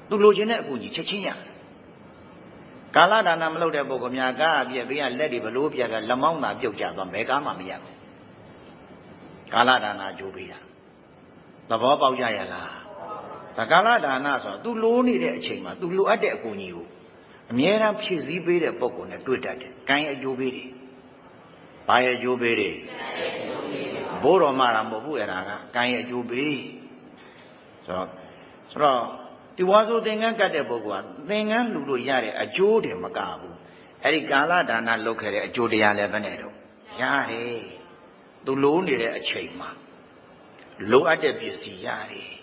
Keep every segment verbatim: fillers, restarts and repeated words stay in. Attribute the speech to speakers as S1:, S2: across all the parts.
S1: သူလိုချင်တဲ့အကူကြီးချက်ချင်းရကာလဒါနမလုပ်တဲ့ပုဂ္ဂိုလ်များကားအပြည့်ဘေးကလက်တွေဘလို့ပြပြလက်မောင်းသာပြုတ်ကြသွားမဲကားမှမရဘူးကာလဒါနကြိုးပေးတာသဘောပေါက်ကြရလားဒါကာလဒါနဆိုတော့သူလိုနေတဲ့အချိန်မှာသူလိုအပ်တဲ့အကူကြီးကိုအမြဲတမ်းဖြည့်ဆည်းပေးတဲ့ပုဂ္ဂိုလ်နဲ့တွေ့တတ်တယ်။ကံရဲ့အကျိုးပေးတယ်။ဘာရဲ့အကျိုးပေးတယ်။ဘိုးတော်မှာတာမဟုတ်ဘူးအဲ့ဒါကကံရဲ့အကျိုးပေးဆိုတော့ဆိုတော့ဒီဝါဆိုသင်္ကန်းကတ်တဲ့ပုဂ္ဂိုလ်ကသင်္ကန်းလူလို့ရတဲ့အကျိုးတွေမကဘူးအဲ့ဒီကာလဒါနလုပ်ခဲ့တဲ့အကျိုးတရားလည်းပဲနဲ့တော့ရတယ်သူလိုနေတဲ့အချိန်မှာလိုအပ်တဲ့ပစ္စည်းရတယ်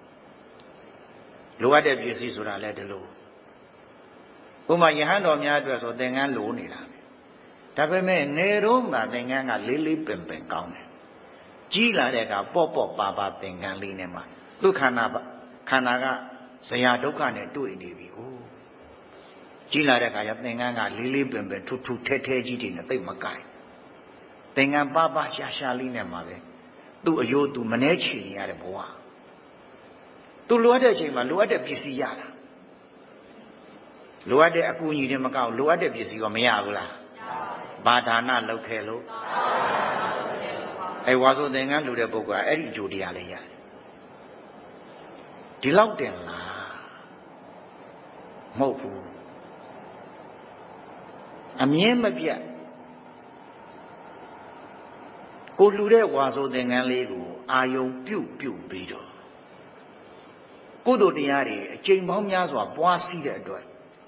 S1: လိုအပ်တဲ့ပစ္စည်းဆိုတာလည်းဒီလိုဥပမာယဟန်တော်များအတွက်ဆိုသင်္ကန်းလိုနေတာပဲဒါပေမဲ့နေတော့မှသင်္ကန်းကလေးလေးပင်ပင်ကောင်းတယ်ကြီးလာတဲ့အခါပေါ့ပေါ့ပါပါသင်္ကန်းလေးနဲ့မှသူခန္ဓာခန္ဓာကဇရာဒုက္ခနဲ့တွေ့နေပြီဟိုကြီးလာတဲ့အခါကျသင်္ကန်းကလေးလေးပင်ပင်ထူထူထဲထဲကြီးတွေနဲ့သိပ်မကိုင်သင်္ကန်းပါပါရှာရှာလေးနဲ့မှပဲသူ့အယိုးသူမနှဲချီနေရတဲ့ဘဝသူလိုအပ်တဲ့အချိန်မှာလိုအပ်တဲ့ပစ္စည်းရတာလိုအပ်တဲ့အကူအညီတွေမကောက်လိုအပ်တဲ့ပစ္စည်းကမရဘူးလားဘာဒါနလုပ်ခဲ့လို့အဲဝါဆိုသင်္ကန်းလူတဲ့ပုဂ္ဂိုလ်ကအဲ့ဒီအကျိုးတရားလေးရတယ်ဒီလောက်တင်လားမဟုတ်ဘူးအမြင်မပြတ်ကိုလူတဲ့ဝါဆိုသင်္ကန်းလေးကိုအာယုံပြုတ်ပြုတ်ပြီးတော့ကုသိုလ်တရားတွေအကျိန်ပေါင်းများစွာပွားစီးတဲ့အတွက်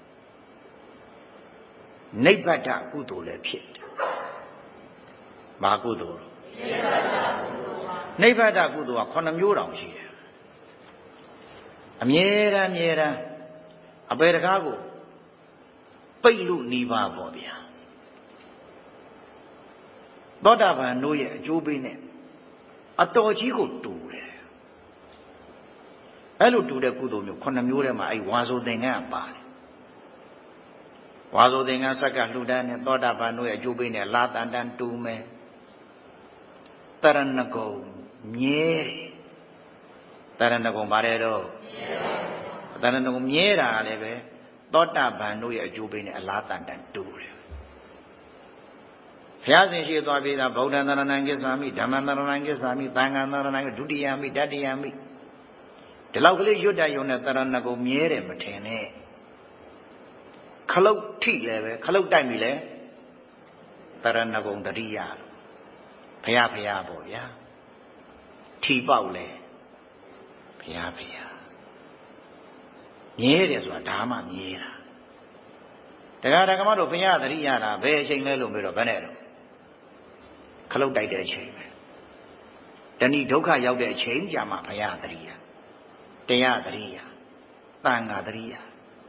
S1: နိဗ္ဗတကုသိုလ်လည်းဖြစ်တယ်။ဘာကုသိုလ်လဲနိဗ္ဗတကုသိုလ်ကခုနှစ်မျိုးတောင်ရှိတယ်။အမြဲတမ်းအမြဲတမ်းအပေတကားကိုပိတ်လို့နေပါပေါ့ဗျာ။သောတာပန်တို့ရဲ့အကျိုးပေးနဲ့အတော်ကြီးကိုတူတယ်။အဲ့လိုတူတဲ့ကုသိုလ်မျိုးခုနှစ်မျိုးထဲမှာအဲ့ဝါဆိုသင်္ကန်းကပါတယ်ဝါဆိုသင်္ကန်းဆက်ကလှူဒန်းနဲ့သောတာပန်တို့ရဲ့အကျိုးပေးနဲ့လာတန်တန်တူမယ်တရဏဂုံမြဲတယ်တရဏဂုံပါတယ်တော့တရဏဂုံမြဲတာလည်းပဲသောတာပန်တို့ရဲ့အကျိုးပေးနဲ့အလားတန်တန်တူတယ်ဘုရားရှင်ရှိသွားပြီသားဗုဒ္ဓံတရဏံကိစ္ဆာမိဓမ္မံတရဏံကိစ္ဆာမိသံဃံတရဏံဒုတိယမိတတိယမိဒီလောက်ကလေးရွတ်တယုံနဲ့တရဏဂုံမြဲတယ်မထင်နဲ့ခလုတ်ထိလည်းပဲခလုတ်တိုက်ပြီလေတရဏဂုံတရိယဘုရားဘုရားပေါ့ဗျာထီပေါက်လေဘုရားဘုရားမြဲတယ်ဆိုတာဒါမှမြဲတာတရားဓမ္မတို့ဘုရားတရိယတာဘယ်အချိန်လဲလို့ပြောတော့ဘယ်နဲ့တော့ခလုတ်တိုက်တဲ့အချိန်ပဲတဏိဒုက္ခရောက်တဲ့အချိန်ကြာမှဘုရားတရိယတရားတရိယသံဃာတရိယ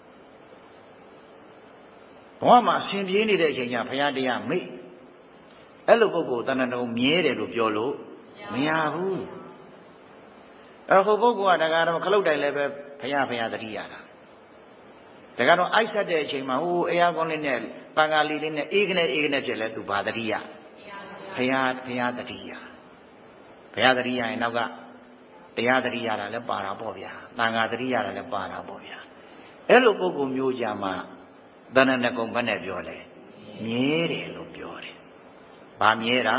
S1: ဘဝမှာအစဉ်ပြေးနေတဲ့အချိန်ကျဘုရားတရားမေ့အဲ့လိုပုဂ္ဂိုလ်တဏ္ဍာတော်မြဲတယ်လို့ပြောလို့မရဘူးအဲ့ဟိုပုဂ္ဂိုလ်ကတကားတော့ခလုတ်တိုင်လည်းပဲဘုရားဘုရားတရိယတာတကားတော့အိုက်ဆက်တဲ့အချိန်မှာဟိုအေယာကွန်လေးနဲ့ပန်ကာလီလေးနဲ့အေးကနေအေးကနေဖြစ်လဲသူဘာတရိယဘုရားဘုရားတရိယဘုရားတရိယရင်နောက်ကတရားတရိယတာလည်းပါတာပေါ့ဗျာသံဃာတရိယတာလည်းပါတာပေါ့ဗျာအဲ့လိုပုဂ္ဂိုလ်မျိုးကြမှာတဏ္ဍနကုံဘယ်နဲ့ပြောလဲမြဲတယ်လို့ပြောတယ်။ဘာမြဲတာ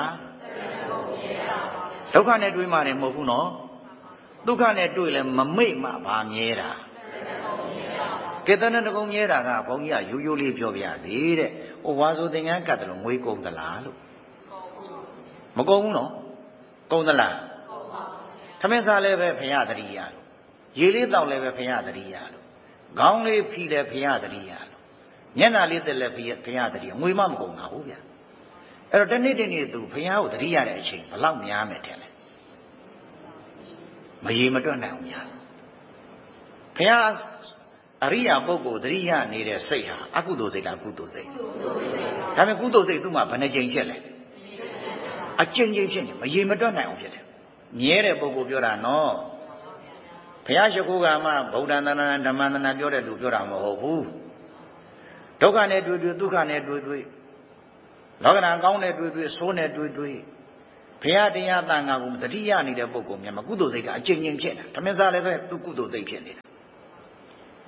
S1: ဒုက္ခနဲ့တွေ့မှလည်းမဟုတ်ဘူးနော်ဒုက္ခနဲ့တွေ့လဲမမိတ်မှဘာမြဲတာကဲတဏ္ဍနကုံမြဲတာကဘုန်းကြီးကရိုးရိုးလေးပြောပြသေးတဲ့ဟိုဝါဆိုသင်္ကန်းကတ်တယ်လို့ငွေကုန်သလားလို့မကုန်ဘူးနော်ကုန်သလားထမင်းစားလည်းပဲဘုရားတရိယာလို့ရေလေးတောက်လည်းပဲဘုရားတရိယာလို့ခေါင်းလေးဖြီလည်းဘုရားတရိယာလို့မျက်နှာလေးတက်လည်းဘုရားတရိယာငွေမမကုန်တာဟုတ်ဗျာအဲ့တော့တနေ့တနေ့သူဘုရားကိုတရိယာတဲ့အချိန်ဘလောက်များမယ်ထင်လဲမရေမတွက်နိုင်အောင်များဘုရားအရိယာပုဂ္ဂိုလ်တရိယာနေတဲ့စိတ်ဟာအကုသိုလ်စိတ်လားကုသိုလ်စိတ်ဒါပေမဲ့ကုသိုလ်စိတ်သူ့မှာဘယ်နှကြိမ်ဖြစ်လဲအကြိမ်ကြိမ်ဖြစ်နေမရေမတွက်နိုင်အောင်ဖြစ်တယ်မြဲတဲ့ပုဂ္ဂိုလ်ပြောတာနော်ဘုရားရှိခိုးကမှဗုဒ္ဓံသနာဓမ္မံသနာပြောတဲ့လူပြောတာမဟုတ်ဘူးဒုက္ခနဲ့တွေ့တွေ့ဒုက္ခနဲ့တွေ့တွေ့လောကဓာတ်ကောင်းနဲ့တွေ့တွေ့ဆိုးနဲ့တွေ့တွေ့ဘုရားတရားသံဃာကိုတတိယနေတဲ့ပုဂ္ဂိုလ်များမှာကုသိုလ်စိတ်ကအကျဉ်းချင်းဖြစ်နေတာဓမ္မစလည်းပဲသူကုသိုလ်စိတ်ဖြစ်နေတာ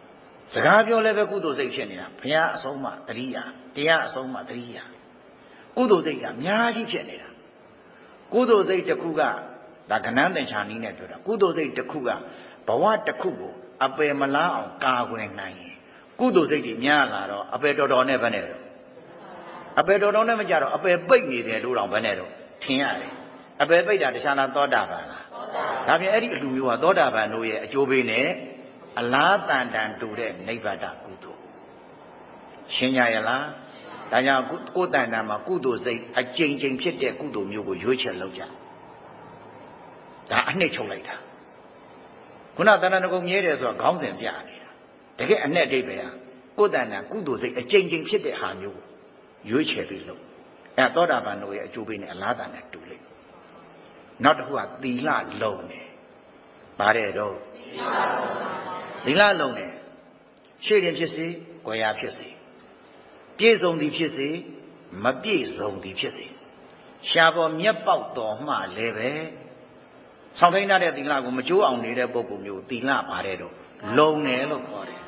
S1: စကားပြောလည်းပဲကုသိုလ်စိတ်ဖြစ်နေတာဘုရားအဆုံးမတတိယတရားအဆုံးမတတိယကုသိုလ်စိတ်ကအများကြီးဖြစ်နေတာကုသိုလ်စိတ်တစ်ခုကဒါကဏ္ဍသင်္ချာနည်းနဲ့ပြောတာကုသိုလ်စိတ်တစ်ခုကဘဝတစ်ခုကိုအပယ်မလားအောင်ကာကွယ်နိုင်ရင်ကုသိုလ်စိတ်တွေများလာတော့အပယ်တော်တော်နဲ့ဘယ်နဲ့တော့အပယ်တော်တော်နဲ့မကြတော့အပယ်ပိတ်နေတယ်လို့တော့ဘယ်နဲ့တော့ထင်ရတယ်အပယ်ပိတ်တာတခြားလားသောတာပန်လားဒါပြန်အဲ့ဒီအလူမျိုးကသောတာပန်တို့ရဲ့အကျိုးပေးနဲ့အလားတန်တန်တူတဲ့နိဗ္ဗာန်ကုသိုလ်ရှင်းကြရလားဒါကြောင့်ကိုယ်တန်တန်မှာကုသိုလ်စိတ်အကျဉ်းချင်းဖြစ်တဲ့ကုသိုလ်မျိုးကိုရွေးချယ်လုပ်ကြဒါအနှစ်ချုပ်လိုက်တာခုနတဏ္ဍာကုံမြဲတယ်ဆိုတာခေါင်းစဉ်ပြနေတာတကယ်အနဲ့အဓိပ္ပာယ်ဟာကိုယ်တန်တန်ကုသိုလ်စိတ်အကျဉ်းချင်းဖြစ်တဲ့ဟာမျိုးကိုရွေးချယ်ပြီးလုပ်အဲသောတာပန်တို့ရဲ့အကျိုးပေးနဲ့အလားတန်နဲ့တူလိမ့်နောက်တစ်ခုကသီလလုံးတယ်ပါတယ်တော့သီလလုံးတယ်ရှေ့ရင်ဖြစ်စေ၊ကိုယ်ရာဖြစ်စေပြည့်စုံသည်ဖြစ်စေမပြည့်စုံသည်ဖြစ်စေရှားပေါ်မျက်ပေါက်တော်မှလည်းပဲဆောင်းထိန်တဲ့သီလကိုမကြိုးအောင်နေတဲ့ပုဂ္ဂိုလ်မျိုးသီလပါတယ်တော့လုံတယ်လို့ခေါ်တယ်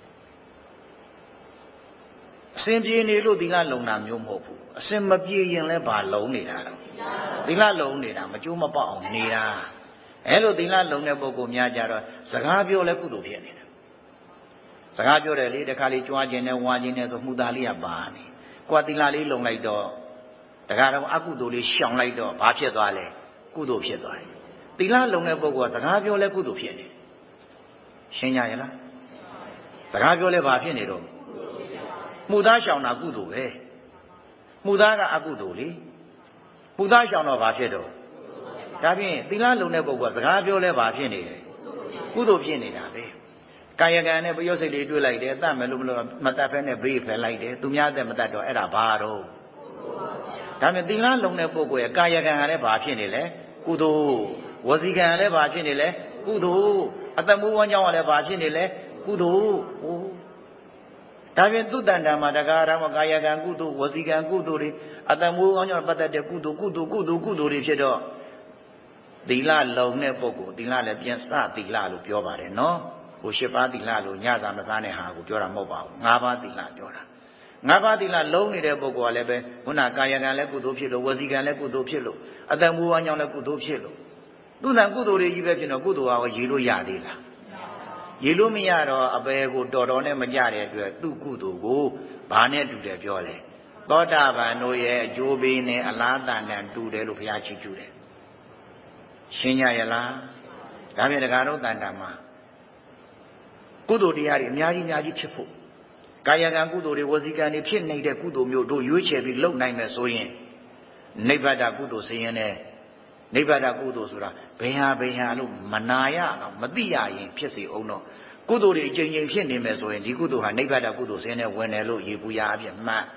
S1: အစဉ်ပြေနေလို့သီလလုံတာမျိုးမဟုတ်ဘူးအစဉ်မပြေရင်လည်းဘာလုံနေတာတော့သီလလုံနေတာမကြိုးမပေါက်အောင်နေတာအဲလိုသီလလုံတဲ့ပုဂ္ဂိုလ်များကြတော့စကားပြောလဲကုသိုလ်ဖြစ်နေတာစကားပြောတယ်လေတခါလေးကြွားခြင်းနဲ့ဝါခြင်းနဲ့ဆိုမှုသားလေးကပါနေကိုယ်သီလလေးလုံလိုက်တော့တခါတော့အကုသိုလ်လေးရှောင်လိုက်တော့ဘာဖြစ်သွားလဲကုသိုလ်ဖြစ်သွားတယ်သီလလုံတဲ့ပုဂ္ဂိုလ်ကစကားပြောလဲကုသိုလ်ဖြစ်နေရှင်းကြရလားစကားပြောလဲဘာဖြစ်နေတော့မှုသားရှောင်တာကုသိုလ်ပဲမှုသားကအကုသိုလ်လေမှုသားရှောင်တော့ဘာဖြစ်တော့ဒါဖြင့်သီလလုံတဲ့ပုဂ္ဂိုလ်ကစကားပြောလဲဘာဖြစ်နေလဲကုသိုလ်ဖြစ်နေတာပဲကာယကံနဲ့ပယောစိတ်လေးတွေ့လိုက်တယ်တတ်မယ်လို့မလို့မတတ်ဖဲနဲ့ဘေးဖယ်လိုက်တယ်သူများတဲ့မတတ်တော့အဲ့ဒါဘာတော့ဒါပေမဲ့သီလလုံတဲ့ပုဂ္ဂိုလ်ရဲ့ကာယကံကလည်းဘာဖြစ်နေလဲကုသိုလ်ဝစီကံကလည်းဘာဖြစ်နေလဲကုသိုလ်အတ္တမူဝမ်းကြောင်းကလည်းဘာဖြစ်နေလဲကုသိုလ်ဟိုဒါဖြင့်သူတန်တံမှာတကားရမကာယကံကုသိုလ်ဝစီကံကုသိုလ်တွေအတ္တမူဝမ်းကြောင်းပတ်သက်တဲ့ကုသိုလ်ကုသိုလ်ကုသိုလ်ကုသိုလ်တွေဖြစ်တော့သီလလုံတဲ့ပုဂ္ဂိုလ်သီလလည်းပြန်စသီလလို့ပြောပါတယ်နော်ဟိုရှစ်ပါးသီလလို့ညစာမစားနဲ့ဟာကိုပြောတာမဟုတ်ပါဘူးငါးပါးသီလပြောတာငါးပါးသီလလုံးနေတဲ့ပုဂ္ဂိုလ်ကလည်းပဲခုနကာယကံလည်းကုသိုလ်ဖြစ်လို့ဝစီကံလည်းကုသိုလ်ဖြစ်လို့အတ္တမူဝမ်းကြောင်းလည်းကုသိုလ်ဖြစ်လို့သူတန်ကုသိုလ်တွေကြီးပဲဖြစ်တော့ကုသိုလ်ဟာရေလို့ရသေးလားရေလို့မရတော့အပေကိုတော်တော်နဲ့မကြတဲ့အတွက်သူ့ကုသိုလ်ကိုဘာနဲ့တူတယ်ပြောလဲသောတာပန်တို့ရဲ့အကျိုးပေးနဲ့အလားတန်တန်တူတယ်လို့ဘုရားချီးကျူးတယ်ရှင်းကြရလားဒါဖြင့်တရားတော်တန်တန်မှာကုသိုလ်တရားတွေအများကြီးအများကြီးဖြစ်ဖို့ကာယကံကုသိုလ်တွေဝစီကံတွေဖြစ်နေတဲ့ကုသိုလ်မျိုးတို့ရွေးချယ်ပြီးလုပ်နိုင်မယ်ဆိုရင်နိဗ္ဗာန်ကုသိုလ်စရင်နဲ့နိဗ္ဗာန်ကုသိုလ်ဆိုတာဘယ်ဟာဘယ်ဟာလို့မနာရအောင်မသိရရင်ဖြစ်စီအောင်တော့ကုသိုလ်တွေအကျဉ်းချင်းဖြစ်နေမယ်ဆိုရင်ဒီကုသိုလ်ဟာနိဗ္ဗာန်ကုသိုလ်စရင်နဲ့ဝင်တယ်လို့ရေပူရအဖြစ်မှတ်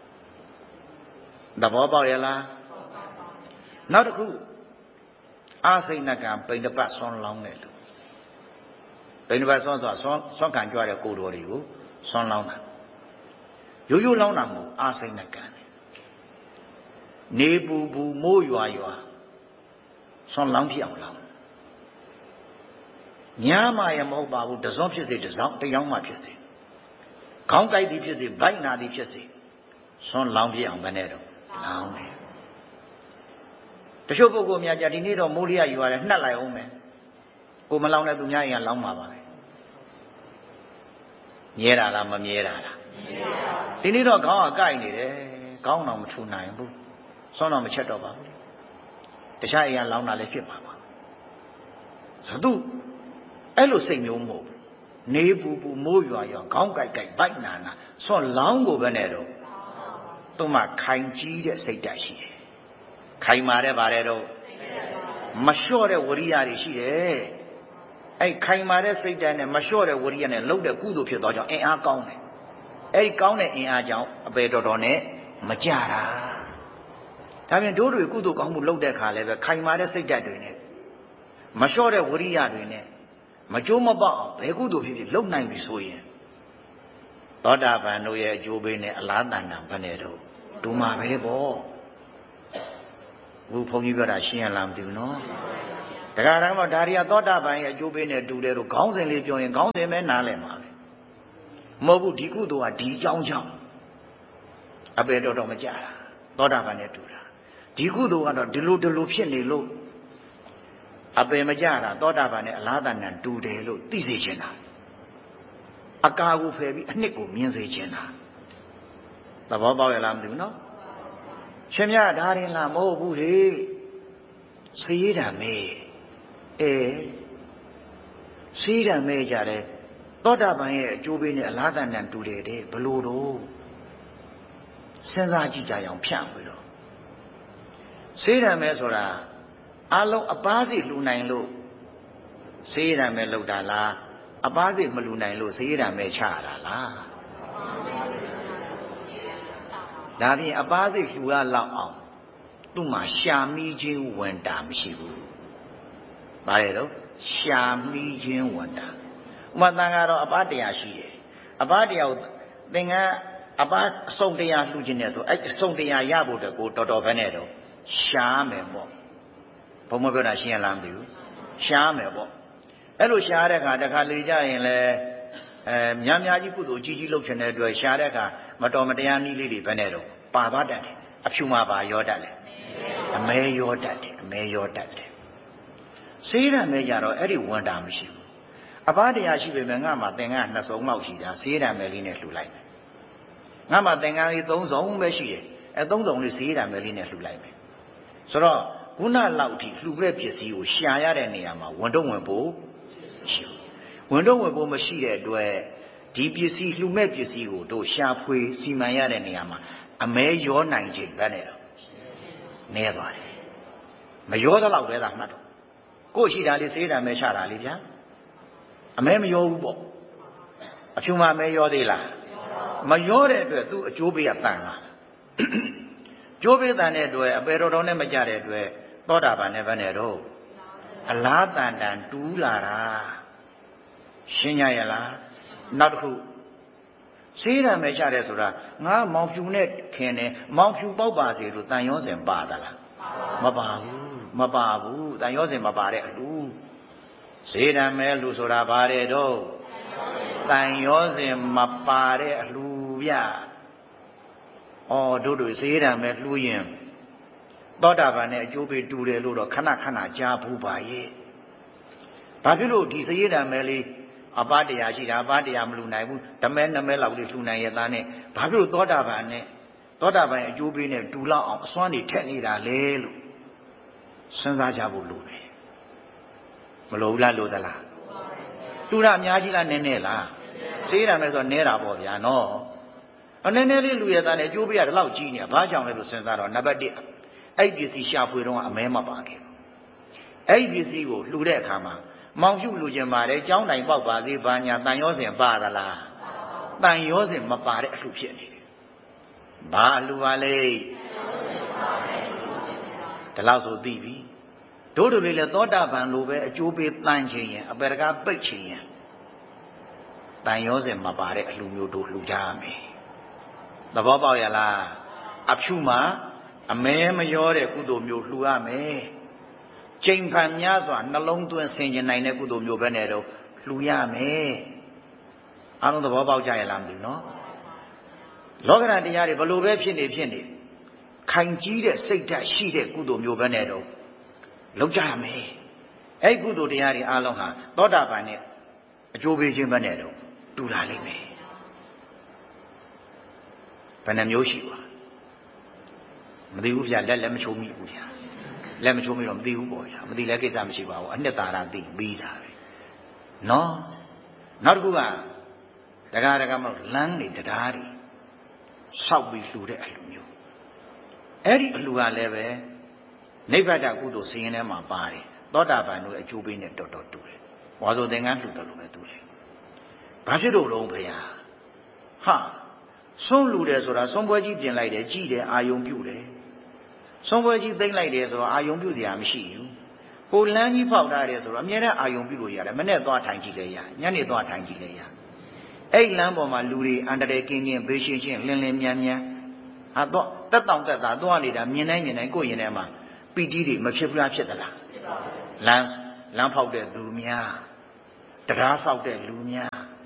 S1: သဘောပေါက်ရလားနောက်တစ်ခုအာစိဏကံပိဋကပတ်ဆွမ်းလောင်းတယ်လို့ပိဋကပတ်ဆွမ်းဆိုဆွမ်းဆွမ်းခံကြွတဲ့ကိုယ်တော်တွေကိုဆွမ်းလောင်းတာရိုးရိုးလောင်းတာမဟုတ်အာစိဏကံနေပူပူမိုးရွာရွာဆွမ်းလောင်းဖြစ်အောင်လောင်းညာမရမဟုတ်ပါဘူးတစွန်းဖြစ်စေတစောင်းတယောင်းမှဖြစ်စေခေါင်းကိုက်သည်ဖြစ်စေဗိုက်နာသည်ဖြစ်စေဆွမ်းလောင်းဖြစ်အောင်မနဲ့တော့လောင်းတယ်တချို့ပုဂ္ဂိုလ်များကြဒီနေ့တော့မိုးလျရွာတယ်နှက်လိုက်အောင်မယ်ကိုမလောင်းတဲ့သူများရင်လောင်းမှာပါပဲမြဲတာလားမမြဲတာလားဒီနေ့တော့ခေါင်းကကိုက်နေတယ်ခေါင်းတော့မထူနိုင်ဘူးဆွမ်းတော့မချက်တော့ပါဘူးတခြားအရာလောင်းတာလည်းဖြစ်ပါပါဆိုတော့အဲ့လိုစိတ်မျိုးမဟုတ်ဘူးနေပူပူမိုးရွာရွာခေါင်းကိုက်ကိုက်ဗိုက်နာနာဆွမ်းလောင်းကိုပဲနဲ့တော့သူ့မှာခိုင်ကြီးတဲ့စိတ်ဓာတ်ရှိတယ်ခိုင်မာတဲ့ဗါတဲ့တော့မလျှော့တဲ့ဝရိယတွေရှိတယ်အဲ့ခိုင်မာတဲ့စိတ်ဓာတ်နဲ့မလျှော့တဲ့ဝရိယနဲ့လှုပ်တဲ့ကုသိုလ်ဖြစ်သွားကြောင်းအင်အားကောင်းတယ်အဲ့ဒီကောင်းတဲ့အင်အားကြောင့်အပေတော်တော်နဲ့မကြတာဒါပြင်တို့တွေကုသိုလ်ကောင်းမှုလှုပ်တဲ့ခါလည်းပဲခိုင်မာတဲ့စိတ်ဓာတ်တွေနဲ့မလျှော့တဲ့ဝရိယတွေနဲ့မကြိုးမပေါက်အောင်ဘယ်ကုသိုလ်ဖြစ်ဖြစ်လှုပ်နိုင်ပြီဆိုရင်သောတာပန်တို့ရဲ့အကျိုးပေးနဲ့အလားတန်တန်ဘယ်နဲ့တော့ဒုမာပဲပေါ့ဘုန်းကြီးပြောတာရှင်းရလားမသိဘူးနော်တရားတော်မှာဒါရီယာသောတာပန်ရဲ့အကျိုးပေးနဲ့တူတယ်လို့ခေါင်းစဉ်လေးပြောရင်ခေါင်းစဉ်ပဲနားလည်မှာပဲမဟုတ်ဘူးဒီကုသိုလ်ကဒီအကြောင်းကြောင့်အပေတော်တော်မကြတာသောတာပန်နဲ့တူတာဒီကုသိုလ်ကတော့ဒီလိုဒီလိုဖြစ်နေလို့အပေမကြတာသောတာပန်နဲ့အလားတန်တူတယ်လို့သိစေချင်တာအကာကိုဖယ်ပြီးအနှစ်ကိုမြင်စေချင်တာသဘောပေါက်ရလားမသိဘူးနော်ရှင်မြတ်ဒါရင်လားမဟုတ်ဘူးဟေ့စေရတာမေအဲစေရတာမေကြတယ်သောတာပန်ရဲ့အကျိုးပေးနဲ့အလားတန်တန်တူတယ်တဲ့ဘလို့တော့စဉ်းစားကြည့်ကြရအောင်ဖြန့်ပြီးတော့စေရမယ်ဆိုတာအလုံးအပားစီလှူနိုင်လို့စေရမယ်လောက်တာလားအပားစီမလှူနိုင်လို့စေရမယ်ချရတာလားဒါဖြင့်အပားစိတ်လှူရလောက်အောင်သူ့မှာရှာမိခြင်းဝန်တာမရှိဘူး။ဘာလဲတော့ရှာမိခြင်းဝန်တာ။ဥမာတန်ကတော့အပားတရားရှိတယ်။အပားတရားကိုသင်္ကန်းအပားအစုံတရားလှူခြင်းနဲ့ဆိုအဲ့အစုံတရားရဖို့တကိုတော်တော်ပဲနဲ့တော့ရှာမယ်ပေါ့။ဘုံမပြောတာရှင်းရလားမသိဘူး။ရှာမယ်ပေါ့။အဲ့လိုရှာတဲ့အခါတခါလေကြရင်လေအဲများများကြီးကုသိုလ်ကြီးကြီးလုပ်ချင်တဲ့အတွက်ရှာတဲ့အခါမတော်မတရားနည်းလေးတွေပဲနဲ့တော့ပါပါတတ်တယ်အဖြူမှာပါရောတတ်တယ်အမဲရောတတ်တယ်အမဲရောတတ်တယ်စေးရမယ်ကြတော့အဲ့ဒီဝန်တာမရှိဘူးအပားတရားရှိပေမဲ့ငါမှသင်္ကန်းနှစ်စုံလောက်ရှိတာစေးရမယ်လေးနဲ့လှူလိုက်မယ်ငါမှသင်္ကန်းလေးသုံးစုံပဲရှိတယ်အဲသုံးစုံလေးစေးရမယ်လေးနဲ့လှူလိုက်မယ်ဆိုတော့ခုနလောက်ထိလှူတဲ့ပစ္စည်းကိုရှာရတဲ့နေရာမှာဝန်တော့ဝင်ဖို့ရှိဘူးဝန်တော့ဝင်ဖို့မရှိတဲ့အတွက်ဒီပစ္စည်းလှူမဲ့ပစ္စည်းကိုတို့ရှာဖွေစီမံရတဲ့နေရာမှာအမဲရောနိုင်ခြင်းပဲနဲ့တော့နဲသွားတယ်မရောတော့ပဲသာမှတ်တော့ကို့ရှိတာလေးစေးတာမဲချတာလေးဗျာအမဲမရောဘူးပေါ့အဖြူမမဲရောသေးလားမရောတဲ့အတွက်သူ့အကျိုးပေးကတန်လာကျိုးပေးတန်တဲ့အတွက်အပေတော်တော်နဲ့မကြတဲ့အတွက်သောတာပန်နဲ့ပဲနဲ့တော့အလားတန်တန်တူးလာတာရှင်းကြရလားနောက်တစ်ခုစေးရမယ်ချတယ်ဆိုတာငါမောင်ဖြူနဲ့ခင်တယ်မောင်ဖြူပေါက်ပါစေလို့တန်ရောစင်ပါသလားမပါဘူးမပါဘူးတန်ရောစင်မပါတဲ့အလူစေးရမယ်လူဆိုတာဘာတဲ့တော့တန်ရောစင်မပါတဲ့အလူဗျအော်တို့တို့စေးရမယ်လှူရင်သောတာပန်နဲ့အကျိုးပေးတူတယ်လို့တော့ခဏခဏကြားဘူးပါရဲ့ဘာဖြစ်လို့ဒီစေးရမယ်လေးအပားတရားရှိတာအပားတရားမလှူနိုင်ဘူးဓမဲနမဲလောက်လေးလှူနိုင်ရသားနဲ့ဘာဖြစ်လို့သောတာပန်နဲ့သောတာပန်အကျိုးပေးနဲ့တူလောက်အောင်အစွမ်းတွေထက်နေတာလေလို့စဉ်းစားကြဖို့လိုတယ်မလိုဘူးလားလိုသလားတူတာအများကြီးလားနည်းနည်းလားစေးရမယ်ဆိုတော့နည်းတာပေါ့ဗျာနော်အနည်းနည်းလေးလူရသားနဲ့အကျိုးပေးရတော့လောက်ကြီးနေတာဘာကြောင့်လဲလို့စဉ်းစားတော့နံပါတ်တစ်အဲ့ဒီပစ္စည်းရှာဖွေတော့အမဲမပါခဲ့ဘူးအဲ့ဒီပစ္စည်းကိုလှူတဲ့အခါမှာမောင်ဖြူလူကျင်ပါတယ်ကျောင်းတိုင်ပေါက်ပါသေးဘာညာတန်ရောစင်ပါသလားတန်ရောစင်မပါတဲ့အလှဖြစ်နေတယ်ဘာအလှပါလဲဒီလောက်ဆိုသိပြီတို့တို့လေးလည်းသောတာပန်လိုပဲအကျိုးပေးတန်ခြင်းရင်အပေတကားပိတ်ခြင်းရင်တန်ရောစင်မပါတဲ့အလှမျိုးတို့လှူကြရမယ်သဘောပေါက်ရလားအဖြူမှာအမဲမရောတဲ့ကုသိုလ်မျိုးလှူရမယ်ချိန်ဖန်များစွာနှလုံးသွင်းဆင်ခြင်နိုင်တဲ့ကုသိုလ်မျိုးပဲနဲ့တော့လှူရမယ်အားလုံးသဘောပေါက်ကြရလားမသိဘူးနော်လောကဓာတ်တရားတွေဘလို့ပဲဖြစ်နေဖြစ်နေခိုင်ကြီးတဲ့စိတ်ဓာတ်ရှိတဲ့ကုသိုလ်မျိုးပဲနဲ့တော့လုပ်ကြရမယ်အဲ့ကုသိုလ်တရားတွေအားလုံးဟာသောတာပန်နဲ့အကျိုးပေးခြင်းပဲနဲ့တော့တူလာလိမ့်မယ်ဘယ်နှမျိုးရှိပါမသိဘူးဗျာလက်လည်းမချိုးမိဘူးဗျာလက်မချိုးမိတော့မသိဘူးပေါ့ဗျာမသိလဲကိစ္စမရှိပါဘူးအနှစ်သာရသိပြီးတာပဲနော်နောက်တစ်ခုကတကားတကားမဟုတ်လမ်းတွေတရားတွေဆောက်ပြီးလှူတဲ့အလှမျိုးအဲ့ဒီအလှကလည်းပဲနိဗ္ဗာန်ကုသိုလ်စရင်ထဲမှာပါတယ်သောတာပန်တို့အကျိုးပေးနဲ့တော်တော်တူတယ်ဝါဆိုသင်္ကန်းလှူတယ်လို့ပဲတူတယ်ဘာဖြစ်လို့လုံးဖေးဟာဆုံးလှူတယ်ဆိုတာဆုံးပွဲကြီးပြင်လိုက်တယ်ကြည်တယ်အာယုံပြုတယ်ဆုံးပွဲကြီးသိမ့်လိုက်တယ်ဆိုတော့အာယုံပြုစရာမရှိဘူးဟိုလမ်းကြီးဖောက်ထားတယ်ဆိုတော့အမြဲတမ်းအာယုံပြုလို့ရတယ်မနေ့သွားထိုင်ကြည့်လဲရညနေသွားထိုင်ကြည့်လဲရအဲ့လမ်းပေါ်မှာလူတွေအန္တရာယ်ကင်းကင်းဘေးရှင်းရှင်းလင်းလင်းမြန်းမြန်းဟာတော့တက်တောင့်တက်တာသွားနေတာမြင်တိုင်းမြင်တိုင်းကိုယ်ရင်ထဲမှာပီတိတွေမဖြစ်ဘူးလားဖြစ်သလားဖြစ်ပါဘူးလမ်းလမ်းဖောက်တဲ့သူများတရားဆောက်တဲ့လူများ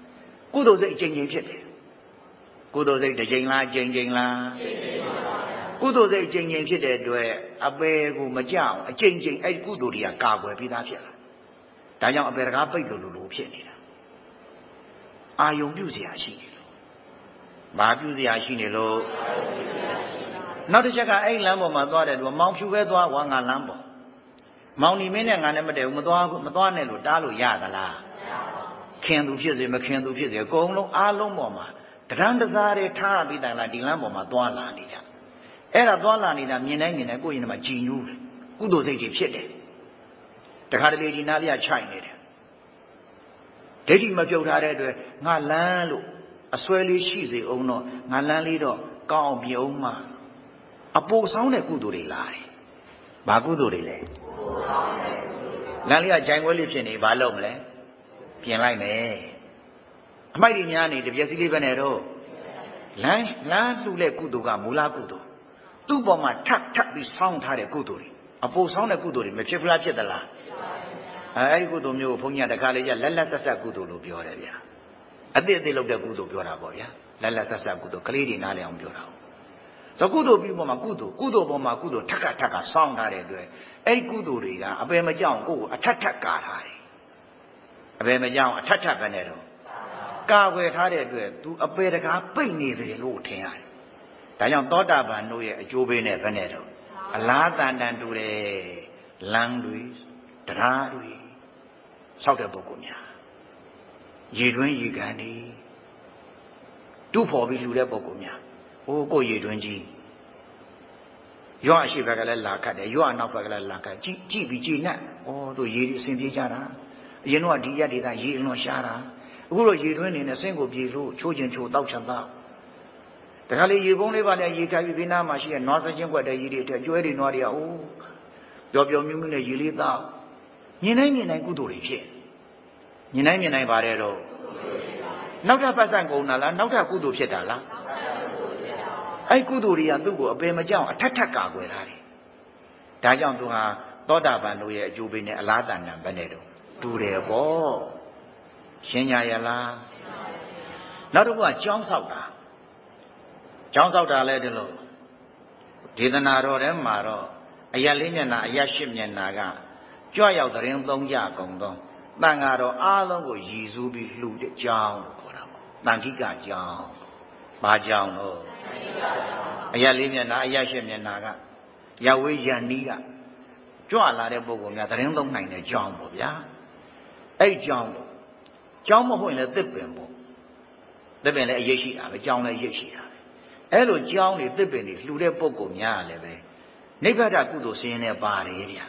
S1: ကုသိုလ်စိတ်အကျဉ်းချင်းဖြစ်တယ်ကုသိုလ်စိတ်တစ်ချိန်လားအကျဉ်းချင်းလားကုသိုလ်စိတ်အကျဉ်းချင်းဖြစ်တဲ့အတွက်အပေကိုမကြောက်အကျဉ်းချင်းအဲ့ကုသိုလ်တွေကကာကွယ်ပြီးသားဖြစ်လာဒါကြောင့်အပေတကားပိတ်လို့လို့ဖြစ်နေတာအာယုံပြုเสียရှိနေလို့ဘာပြုเสียရှိနေလို့နောက်တစ်ချက်ကအဲ့လမ်းပေါ်မှာသွားတယ်လို့မောင်ဖြူပဲသွားဝါငါလမ်းပေါ်မောင်နီမင်းနဲ့ငါနဲ့မတည့်ဘူးမသွားမသွားနဲ့လို့တားလို့ရသလားခင်သူဖြစ်စေမခင်သူဖြစ်စေအကုန်လုံးအားလုံးပေါ်မှာတရံတစားတွေထားပြီးတိုင်လာဒီလမ်းပေါ်မှာသွားလာနေကြအဲ့ဒါသွားလာနေတာမြင်တိုင်းမြင်တိုင်းကိုယ့်ရင်ထဲမှာကြည်ညိုးတယ်ကုသိုလ်စိတ်ကြီးဖြစ်တယ်တခါတလေဒီနားလေးကခြိုက်နေတယ်ဒိဋ္ဌိမပြုတ်ထားတဲ့အတွက်ငါလမ်းလို့အစွဲလေးရှိစေအောင်တော့ငါလမ်းလေးတော့ကောင်းအောင်ပြုံးမှအပူဆောင်တဲ့ကုသိုလ်တွေလာတယ်ဘာကုသိုလ်တွေလဲလမ်းလေးကဂျိုင်ခွဲလေးဖြစ်နေဘာလုပ်မလဲပြင်လိုက်မယ်အမိုက်တွေများနေတပြက်စီလေးပဲနဲ့တော့လမ်းလမ်းလှူတဲ့ကုသိုလ်ကမူလကုသိုလ်သူ့ပေါ်မှာထပ်ထပ်ပြီးဆောင်းထားတဲ့ကုသိုလ်တွေအပူဆောင်းတဲ့ကုသိုလ်တွေမဖြစ်ဘူးလားဖြစ်သလားအဲဒီကုသိုလ်မျိုးကိုဘုန်းကြီးကတခါလေကျလက်လက်ဆက်ဆက်ကုသိုလ်လို့ပြောတယ်ဗျာအသစ်အသစ်လုပ်တဲ့ကုသိုလ်ပြောတာပေါ့ဗျာလက်လက်ဆက်ဆက်ကုသိုလ်ကလေးတွေနားလည်အောင်ပြောတာဆိုကုသိုလ်ပြီးပေါ်မှာကုသိုလ်ကုသိုလ်ပေါ်မှာကုသိုလ်ထက်ကထက်ကဆောင်းထားတဲ့အတွက်အဲ့ဒီကုသိုလ်တွေကအပယ်မကြောက်ကိုယ်ကိုအထက်ထက်ကာထားတယ်အပယ်မကြောက်အထက်ထက်ပဲနဲ့တော့ကာဝယ်ထားတဲ့အတွက် तू အပယ်တကားပိတ်နေတယ်လို့ထင်ရတယ်ဒါကြောင့်သောတာပန်တို့ရဲ့အကျိုးပေးနဲ့ပဲနဲ့တော့အလားတန်တန်တူတယ်လမ်းတွေတရားတွေဆောက်တဲ့ပုဂ္ဂိုလ်များရေတွင်းရေကန်တွေတူဖို့ပြီးလူတဲ့ပုဂ္ဂိုလ်များဟိုကိုရေတွင်းကြီးရွာအရှိဘက်ကလည်းလာခတ်တယ်ရွာအနောက်ဘက်ကလည်းလာခတ်ကြည့်ကြည့်ပြီးကြည်နဲ့ဩတို့ရေတွေအဆင်ပြေကြတာအရင်တော့ဒီရက်တွေကရေအလွန်ရှားတာအခုတော့ရေတွင်းနေနဲ့ဆင်းကိုပြေလို့ချိုးချင်ချိုးတောက်ချင်တောက်တခါလေရေကုန်းလေးပါလေရေကပ်ပြီးဘေးနားမှာရှိတဲ့နွားစချင်းကွက်တဲ့ရေတွေအကျွဲတွေနွားတွေကအိုးပျော်ပျော်မြူးမြူးနဲ့ရေလေးတောက်မြင်တိုင်းမြင်တိုင်းကုသိုလ်တွေဖြစ်မြင်တိုင်းမြင်တိုင်းပါတယ်တော့နောက်ထပ်ပတ်သက်ကုန်တာလားနောက်ထပ်ကုသိုလ်ဖြစ်တာလားအဲ့ကုသိုလ်တွေကသူ့ကိုအပယ်မကြောက်အထက်ထက်ကာကွယ်ထားတယ်ဒါကြောင့်သူဟာသောတာပန်တို့ရဲ့အကျိုးပေးနဲ့အလားတန်တန်ပဲနဲ့တော့တူတယ်ပေါ့ရှင်းကြရလားနောက်တစ်ခုကကြောင်းဆောက်တာကြောင်းဆောက်တာလဲဒီလိုဒေသနာတော်ထဲမှာတော့အရက်လေးမျက်နှာအရက်ရှစ်မျက်နှာကကြွရောက်တဲ့ရင်သုံးကြကုန်သောတန်ဃာတော်အားလုံးကိုရည်စူးပြီးလှူတဲ့ကြောင်းလို့ခေါ်တာပေါ့တန်ခိကကြောင်းဘာကြောင်းလို့အရက်လေးမျက်နှာအရက်ရှစ်မျက်နှာကရဝေးရန်နီးကကြွလာတဲ့ပုဂ္ဂိုလ်များသတင်းသုံးနိုင်တဲ့ကြောင်းပေါ့ဗျာအဲ့ကြောင်းပေါ့ကြောင်းမဟုတ်ရင်လည်းသစ်ပင်ပေါ့သစ်ပင်လည်းအရေးရှိတာပဲကြောင်းလည်းအရေးရှိတာပဲအဲ့လိုကြောင်းတွေသစ်ပင်တွေလှူတဲ့ပုဂ္ဂိုလ်များလည်းပဲနိဗ္ဗာန်ကုသိုလ်စင်းနဲ့ပါတယ်ဗျာ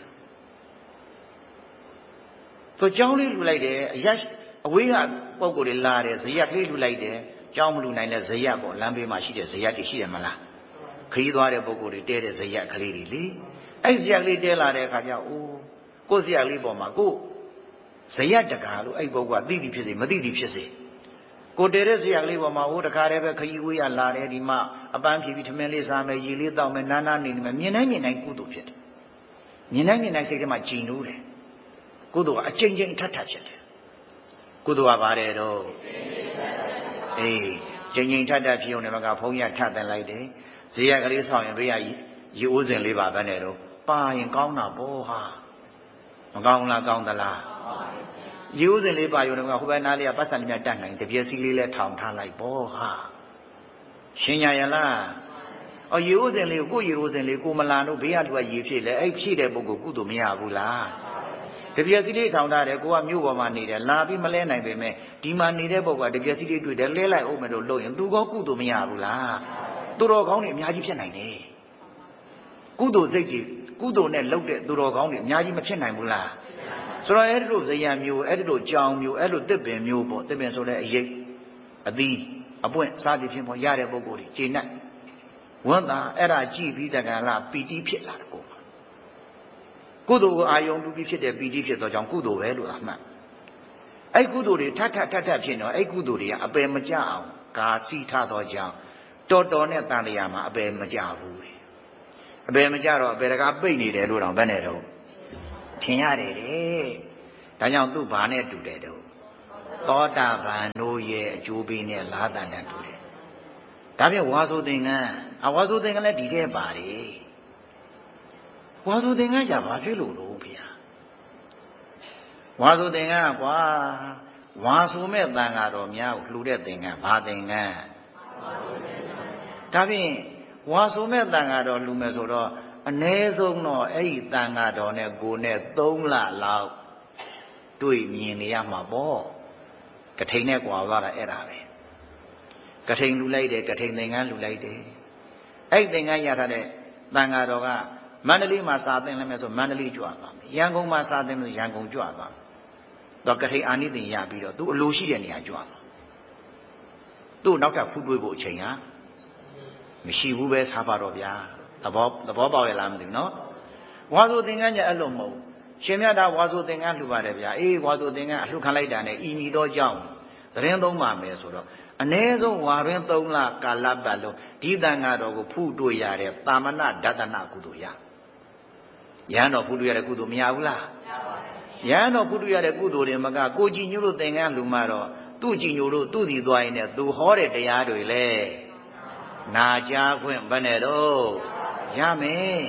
S1: ဆိုကြောင်းလေးလှူလိုက်တယ်အရက်အဝေးကပုဂ္ဂိုလ်တွေလာတယ်ဇယက်လေးလှူလိုက်တယ်ကြောင်းမလှူနိုင်တဲ့ဇယက်ပေါ့လမ်းဘေးမှာရှိတဲ့ဇယက်တွေရှိတယ်မလားခရီးသွားတဲ့ပုဂ္ဂိုလ်တွေတဲတဲ့ဇယက်ကလေးတွေလေအဲ့ဇယက်လေးတဲလာတဲ့အခါကျအိုးကိုယ်ဇယက်လေးပေါ်မှာကိုဇယက်တကာလို့အဲ့ပုဂ္ဂိုလ်ကသိသည်ဖြစ်စေမသိသည်ဖြစ်စေကိုတဲတဲ့ဇယက်လေးပေါ်မှာဟိုတခါတည်းပဲခရီးဝေးရလာတယ်ဒီမှာအပန်းဖြီးပြီးထမင်းလေးစားမယ်ရေလေးတောက်မယ်နားနားနေနေမယ်မြင်တိုင်းမြင်တိုင်းကုသိုလ်ဖြစ်တယ်မြင်တိုင်းမြင်တိုင်းစိတ်ထဲမှာကြည်နိုးတယ်ကုသိုလ်ကအကျဉ်းချင်းထပ်ထပ်ဖြစ်တယ်ကုသိုလ်ကပါတယ်တော့အေးကျဉ်းချင်းထပ်ထပ်ဖြစ်ုံနဲ့မကဘုန်းကြီးထပ်တယ်လိုက်တယ်ဇေယျကလေးဆောင်ရင်ဘေးကရေအိုးစင်လေးပါပဲနဲ့တော့ပါရင်ကောင်းတာပေါ့ဟာမကောင်းလားကောင်းသလားရေအိုးစင်လေးပါရုံနဲ့ကဟိုဘက်နားလေးကပတ်စံလေးများတတ်နိုင်တပြည့်စီလေးလဲထောင်ထားလိုက်ပေါ့ဟာရှင်းရရလားအော်ရေအိုးစင်လေးကိုကိုရေအိုးစင်လေးကိုမလာတို့ဘေးကလူကရေဖြည့်လဲအဲ့ဖြည့်တဲ့ပုဂ္ဂိုလ်ကုသိုလ်မရဘူးလားတပြည့်စီလေးထောင်ထားတယ်ကိုကမြို့ပေါ်မှာနေတယ်လာပြီးမလဲနိုင်ပေမဲ့ဒီမှာနေတဲ့ပုဂ္ဂိုလ်ကတပြည့်စီလေးတွေ့တယ်လဲလိုက်အောင်မယ်လို့လို့ရင်သူကောကုသိုလ်မရဘူးလားသူတော်ကောင်းတွေအများကြီးဖြစ်နိုင်တယ်ကုသိုလ်စိတ်ကြီးကုသိုလ်နဲ့လှုပ်တဲ့သူတော်ကောင်းတွေအများကြီးမဖြစ်နိုင်ဘူးလားဆိုတော့အဲ့ဒီလိုဇယံမျိုးအဲ့ဒီလိုကြောင်မျိုးအဲ့လိုတစ်ပင်မျိုးပေါ့တစ်ပင်ဆိုတဲ့အရေးအသီးအပွင့်စားသည်ဖြင့်ပေါ့ရတဲ့ပုဂ္ဂိုလ်တွေကျေနပ်ဝန္တာအဲ့ဒါကြည့်ပြီးတက္ကလာပီတိဖြစ်လာတယ်ကိုကုသိုလ်ကိုအာယုံပြုပြီးဖြစ်တဲ့ပီတိဖြစ်သောကြောင့်ကုသိုလ်ပဲလို့အမှတ်အဲ့ကုသိုလ်တွေထပ်ထပ်ထပ်ထပ်ဖြစ်တော့အဲ့ကုသိုလ်တွေကအပယ်မကျအောင်ကာစီထသောကြောင့်တော်တော်နဲ့တန်လျာမှာအပယ်မကျဘူးအပယ်မကျတော့အပယ်တကားပိတ်နေတယ်လို့တော့ဘယ်နဲ့တော့ထင်ရတယ်တဲ့ဒါကြောင့်သူ့ဘာနဲ့တူတယ်တော့သောတာပန်တို့ရဲ့အအကျိုးပေးနဲ့လားတန်တန်တူတယ်ဒါပြဝါဆိုသင်္ကန်းအဝါဆိုသင်္ကန်းလည်းဒီထဲပါတယ်ဝါဆိုသင်္ကန်းじゃဘာဖြစ်လို့လို့ဖေဟာဝါဆိုသင်္ကန်းကွာဝါဆိုမဲ့တန်ဃာတော်များကိုလှူတဲ့သင်္ကန်းဘာသင်္ကန်းဒါဖြင့်ဝါဆိုမဲ့တန်ဃာတော်လှူမယ်ဆိုတော့အ ਨੇ ဆုံးတော့အဲ့ဒီတန်ဃာတော်နဲ့ကိုနဲ့သုံးလလောက်တွေ့မြင်နေရမှာပေါ့ကထိန်နဲ့ကွာသွားတာအဲ့ဒါပဲကထိန်လှူလိုက်တယ်ကထိန်သင်္ကန်းလှူလိုက်တယ်အဲ့သင်္ကန်းရထားတဲ့တန်ဃာတော်ကမန္တလေးမှာစာသင်လိုက်မယ်ဆိုမန္တလေးကြွသွားမယ်ရန်ကုန်မှာစာသင်လို့ရန်ကုန်ကြွသွားမယ်တော့ကထိန်အာနိသင်ရပြီးတော့သူအလိုရှိတဲ့နေရာကြွသွားသူ့နောက်ထပ်ဖူးတွေးဖို့အချိန်ဟာမရှိဘူးပဲစားပါတော့ဗျာသဘောသဘောပေါက်ရလားမသိဘူးနော်ဝါဆိုသင်္ကန်းကြအဲ့လိုမဟုတ်ရှင်မြတ်တာဝါဆိုသင်္ကန်းလှူပါတယ်ဗျာအေးဝါဆိုသင်္ကန်းအလှခံလိုက်တာနဲ့ဤမီတော့ကြောင်းသတင်းသုံးပါမယ်ဆိုတော့အ ਨੇ ဆုံးဝါရင်းသုံးလကာလပတ်လုံးဒီတန်ဃာတော်ကိုဖူးတွေ့ရတဲ့တာမဏဒသနကုသိုလ်ရရဟန်းတော်ဖူးတွေ့ရတဲ့ကုသိုလ်မရဘူးလားမရပါဘူးရဟန်းတော်ဖူးတွေ့ရတဲ့ကုသိုလ်တွေမကကိုကြည်ညိုလို့သင်္ကန်းလှူမှတော့သူ့ကြည်ညိုလို့သူ့စီသွားရင်လည်းသူဟောတဲ့တရားတွေလေနာကြားခွင့်ဘယ်နဲ့တော့ရမယ်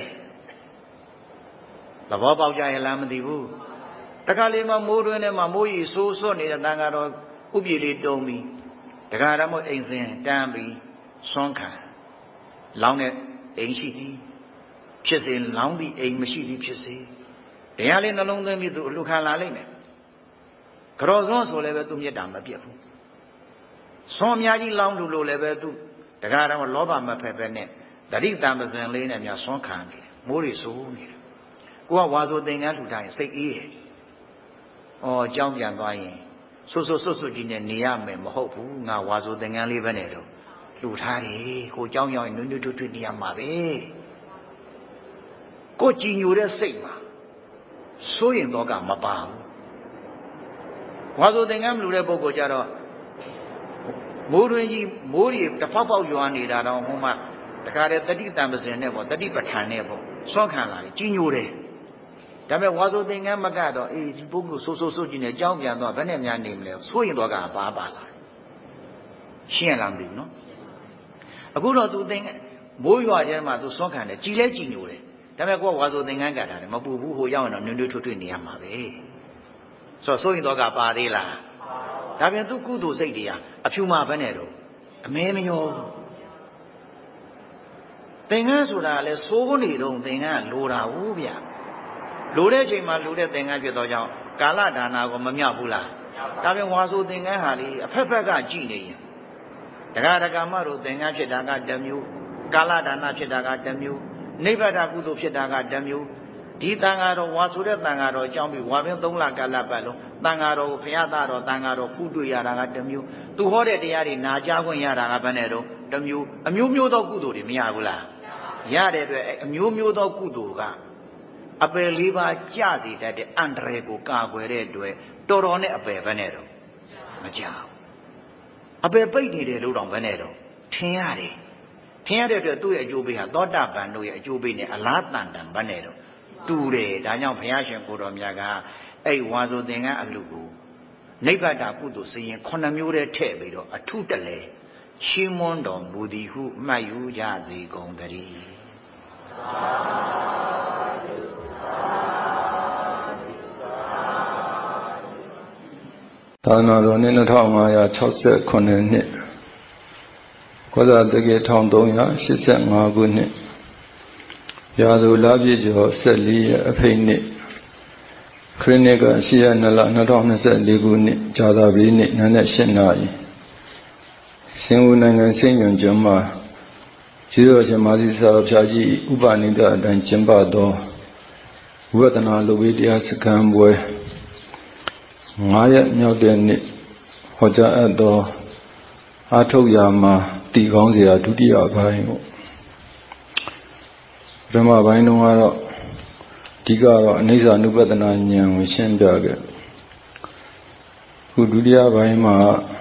S1: သဘောပေါက်ကြရဲ့လားမသိဘူးတခါလေးမှမိုးတွင်းထဲမှာမိုးရီဆိုးဆွတ်နေတဲ့တန်ဃာတော်ဥပြေလေးတုံးပြီးတခါတော့မအိမ်စင်တန်းပြီးဆွမ်းခံလောင်းတဲ့အိမ်ရှိသည်ဖြစ်စေလောင်းပြီးအိမ်မရှိသည်ဖြစ်စေတရားလေးနှလုံးသွင်းပြီးသူအလှခံလာလိမ့်မယ်ကြော်စွန်းဆိုလည်းပဲသူမေတ္တာမပြတ်ဘူးဆွမ်းအများကြီးလောင်းလို့လည်းပဲသူတခါတော့လောဘမဖက်ပဲနဲ့တတိတံပစံလေးနဲ့များဆွမ်းခံနေတယ်မိုးရီဆိုးနေတယ်ကိုကဝါဆိုသင်္ကန်းလှူထားရင်စိတ်အေးတယ်။အော်ကြောင်းပြန်သွားရင်ဆွဆွဆွဆွကြီးနဲ့နေရမယ်မဟုတ်ဘူးငါဝါဆိုသင်္ကန်းလေးပဲနဲ့တော့လှူထားတယ်ကိုကြောင်းရောက်ရင်နွန်းနွန်းထွတ်ထွတ်နေရမှာပဲ။ကိုကြည်ညိုတဲ့စိတ်မှာစိုးရင်တော့ကမပါဘူး။ဝါဆိုသင်္ကန်းမလှူတဲ့ပုဂ္ဂိုလ်ကြတော့မိုးတွင်ကြီးမိုးရီတဖောက်ပေါက်ရွာနေတာတော့ဟိုမှာတခါတည်းတတိတံပစံနဲ့ပေါ့တတိပဋ္ဌာန်နဲ့ပေါ့ဆွမ်းခံလာတယ်ကြည်ညိုတယ်ဒါပေမဲ့ဝါဆိုသင်္ကန်းမကတော့အေးဒီပုဂ္ဂိုလ်ဆိုးဆိုးဆိုးကြီးနဲ့ကြောင်းပြန်တော့ဘယ်နဲ့များနေမလဲဆိုရင်တော့ကပါပါလာရှင်းလားမသိဘူးနော်အခုတော့သူသင်္ကန်းမိုးရွာထဲမှာသူဆွမ်းခံတယ်ကြည်လဲကြည်ညိုတယ်ဒါပေမဲ့ကိုကဝါဆိုသင်္ကန်းကတာတယ်မပူဘူးဟိုရောက်ရင်တော့နွန်းနွန်းထွတ်ထွတ်နေရမှာပဲဆိုတော့ဆိုရင်တော့ကပါသေးလားဒါပြန်သူကုသိုလ်စိတ်တွေဟာအဖြူမှာဘယ်နဲ့တော့အမဲမရောသင်္ကန်းဆိုတာလဲစိုးနေတော့သင်္ကန်းလိုတာဟုတ်ဗျာလိုတဲ့အချိန်မှာလိုတဲ့သင်္ကန်းဖြစ်တော့ကြောင့်ကာလဒါနာကိုမမြောက်ဘူးလားဒါပြန်ဝါဆိုသင်္ကန်းဟာလေအဖက်ဖက်ကကြည်နေရင်တက္ကရာကမတို့သင်္ကန်းဖြစ်တာကတစ်မျိုးကာလဒါနာဖြစ်တာကတစ်မျိုးနိဗ္ဗာန်ကုသိုလ်ဖြစ်တာကတစ်မျိုးဒီတန်ဃာတော်ဝါဆိုတဲ့တန်ဃာတော်အကြောင်းပြီးဝါပင်သုံးလကာလပတ်လုံးတန်ဃာတော်ကိုဘုရားသားတော်တန်ဃာတော်ဖူးတွေ့ရတာကတစ်မျိုးသူဟောတဲ့တရားတွေနာကြားခွင့်ရတာကဘယ်နဲ့တော့တစ်မျိုးအမျိုးမျိုးသောကုသိုလ်တွေမရဘူးလားရတဲ့အတွက်အမျိုးမျိုးသောကုသိုလ်ကအပယ်လေးပါးကြစေတတ်တဲ့အန္တရာယ်ကိုကာကွယ်တဲ့အတွက်တော်တော်နဲ့အပယ်ပဲနဲ့တော့မကြောက်အပယ်ပိတ်နေတယ်လို့တော့ပဲနဲ့တော့ထင်ရတယ်ထင်ရတဲ့အတွက်သူ့ရဲ့အကျိုးပေးဟာသောတာပန်တို့ရဲ့အကျိုးပေးနဲ့အလားတန်တန်ပဲနဲ့တော့တူတယ်ဒါကြောင့်ဘုရားရှင်ကိုတော်မြတ်ကအဲ့ဝါဆိုသင်္ကန်းအလှကိုနိဗ္ဗာန်ကုသိုလ်စရင်ခုနှစ်မျိုးတည်းထည့်ပြီးတော့အထုတလဲရှင်းမွန်းတော်မူသည်ဟုမှတ်ယူကြစေကုန်သတည်း
S2: သာနာတော်နှစ်နှစ်ထောင်ငါးရာခြောက်ဆယ်ခုနှစ်နှစ်ကောဇာတကေထောင်သုံးရာရှစ်ဆယ်ငါးခုနှစ်ရာသူလပြည့်ကျော်ဆက်လေးရအဖိတ်နှစ်ခရစ်နှစ်ကရှစ်ရက်နှစ်လနှစ်ထောင်နှစ်ဆယ်လေးခုနှစ်ဇာတာပတိနှစ်နန်းနဲ့ရှစ်နာရီစင်ဦးနိုင်ငံစင်ညွန်ကျွန်းမှာကျေးဇူးရှင်မာသီစာတော်ဖြာကြီးဥပနိဒအတိုင်းကျင်းပသောဝိပဿနာလူဝိတရားစခန်းပွဲငါးရက်မြောက်တဲ့နေ့ဟောကြားအပ်သောအာထုတ်ရာမှာတည်ကောင်းစရာဒုတိယပိုင်းပေါ့ပထမပိုင်းတုန်းကတော့အဓိကတော့အနိစ္စ ानु ပဒနာဉာဏ်ကိုရှင်းပြခဲ့ခုဒုတိယပိုင်းမှာ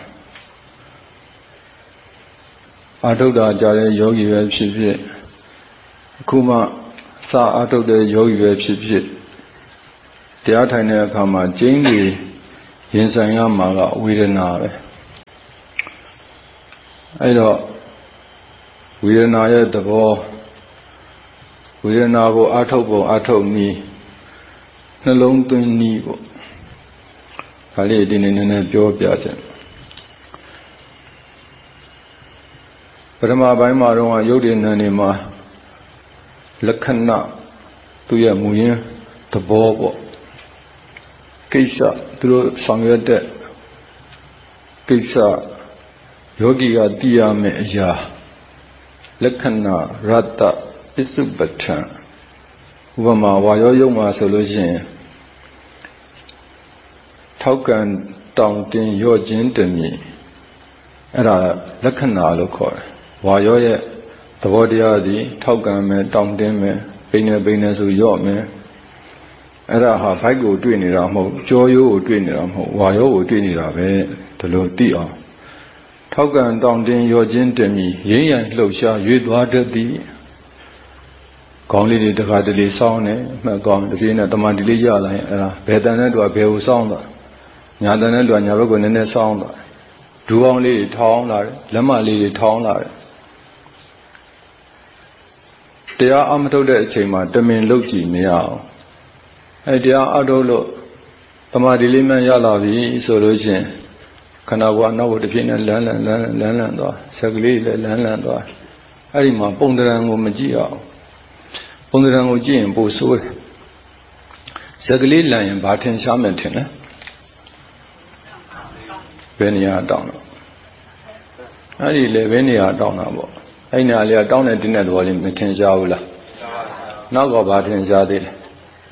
S2: အာထုတ်တာကြားတဲ့ယောဂီပဲဖြစ်ဖြစ်အခုမှစာအာထုတ်တဲ့ယောဂီပဲဖြစ်ဖြစ်တရားထိုင်တဲ့အခါမှာကျင်းကြီးရင်ဆိုင်ရမှာကဝေဒနာပဲအဲ့တော့ဝေဒနာရဲ့သဘောဝေဒနာကိုအာထုတ်ပုံအာထုတ်နည်းနှလုံးသွင်းနည်းပေါ့ဒါလေးဒီနေ့နည်းနည်းပြောပြချင်ပထမပိုင်းမှာတော့ရုပ်တည်နံနေမှာလက္ခဏာသူရဲ့မူရင်းသဘောပေါ့ကိစ္စသူတို့ဆောင်ရွက်တဲ့ကိစ္စယောဂီကသိရမယ့်အရာလက္ခဏာရတ္တပစ္စုပ္ပထံဥပမာဝါရောယုံမှာဆိုလို့ရှိရင်ထောက်ကန်တောင်းတင်းရော့ခြင်းတမည်အဲ့ဒါလက္ခဏာလို့ခေါ်တယ်ဝါရောရဲ့သဘောတရားသည်ထောက်ကန်မယ်တောင်းတင်းမယ်ပိနေပိနေဆိုရော့မယ်အဲ့ဒါဟာဘိုက်ကိုတွေ့နေတာမဟုတ်ကြောရိုးကိုတွေ့နေတာမဟုတ်ဝါရောကိုတွေ့နေတာပဲဒီလိုသိအောင်ထောက်ကန်တောင်းတင်းရော့ခြင်းတမည်ရင်းရန်လှုပ်ရှားရွေ့သွားတတ်သည်ကောင်းလေးတွေတခါတလေစောင်းတယ်မှတ်ကောင်းတပြေးနဲ့တမန်ဒီလေးရလာရင်အဲ့ဒါဘယ်တန်တဲ့တူကဘယ်ကိုစောင်းသွားညာတန်တဲ့တူကညာဘက်ကိုနည်းနည်းစောင်းသွားဒူအောင်လေးတွေထောင်းလာတယ်လက်မလေးတွေထောင်းလာတယ်တရားအမထုတ်တဲ့အချိန်မှာတမင်လုတ်ကြည့်မရအောင်အဲတရားအထုတ်လို့တမာဒီလေးမှရလာပြီဆိုလို့ရှိရင်ခန္ဓာကိုယ်အနောက်ကိုတစ်ပြင်းနဲ့လန်းလန်းလန်းလန်းလန်းသွားဆက်ကလေးလည်းလန်းလန်းသွားအဲ့ဒီမှာပုံတရံကိုမကြည့်အောင်ပုံတရံကိုကြည့်ရင်ပိုဆိုးတယ်ဆက်ကလေးလန်းရင်ဘာထင်ရှားမယ်ထင်လဲဘယ်နေရာတောင်းတော့အဲ့ဒီလေဘယ်နေရာတောင်းတာပေါ့အဲ့နေရာလေးကတောင်းတဲ့တင်းတဲ့သဘောလေးမထင်ရှားဘူးလားနောက်ကဘာထင်ရှားသေးလဲ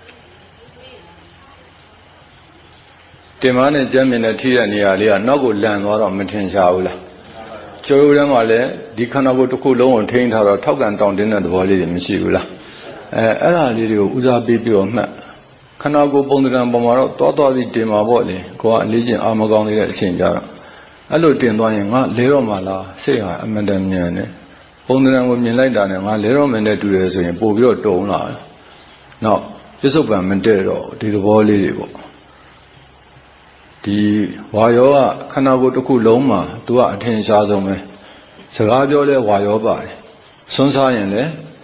S2: တင်မနဲ့ကြမ်းမြင်တဲ့ထိတဲ့နေရာလေးကနောက်ကိုလန်သွားတော့မထင်ရှားဘူးလားကျိုးရိုးထဲမှာလည်းဒီခန္ဓာကိုယ်တစ်ခုလုံးကိုထိန်းထားတော့ထောက်ကန်တောင်းတင်းတဲ့သဘောလေးတွေမရှိဘူးလားအဲအဲ့ဒါလေးတွေကိုဦးစားပေးပြီးတော့မှတ်ခန္ဓာကိုယ်ပုံသဏ္ဍာန်ပေါ်မှာတော့တောသွားပြီးတင်မှာပေါ့လေကိုကအလေးချင်းအာမကောင်းနေတဲ့အချိန်ကြတော့အဲ့လိုတင်သွားရင်ငါလဲတော့မှလားစိတ်ဟာအမှန်တမ်းမြန်တယ်ပုံသဏ္ဍာန်ကိုမြင်လိုက်တာနဲ့ငါလဲတော့မှနဲ့တူတယ်ဆိုရင်ပို့ပြီးတော့တုံလာတယ်နောက်ပြစ္ဆုတ်ပံမတည့်တော့ဒီသဘောလေးတွေပေါ့ဒီဝါယောကခန္ဓာကိုယ်တစ်ခုလုံးမှာသူကအထင်ရှားဆုံးပဲစကားပြောလဲဝါယောပါတယ်ဆွန်းစားရင်လဲ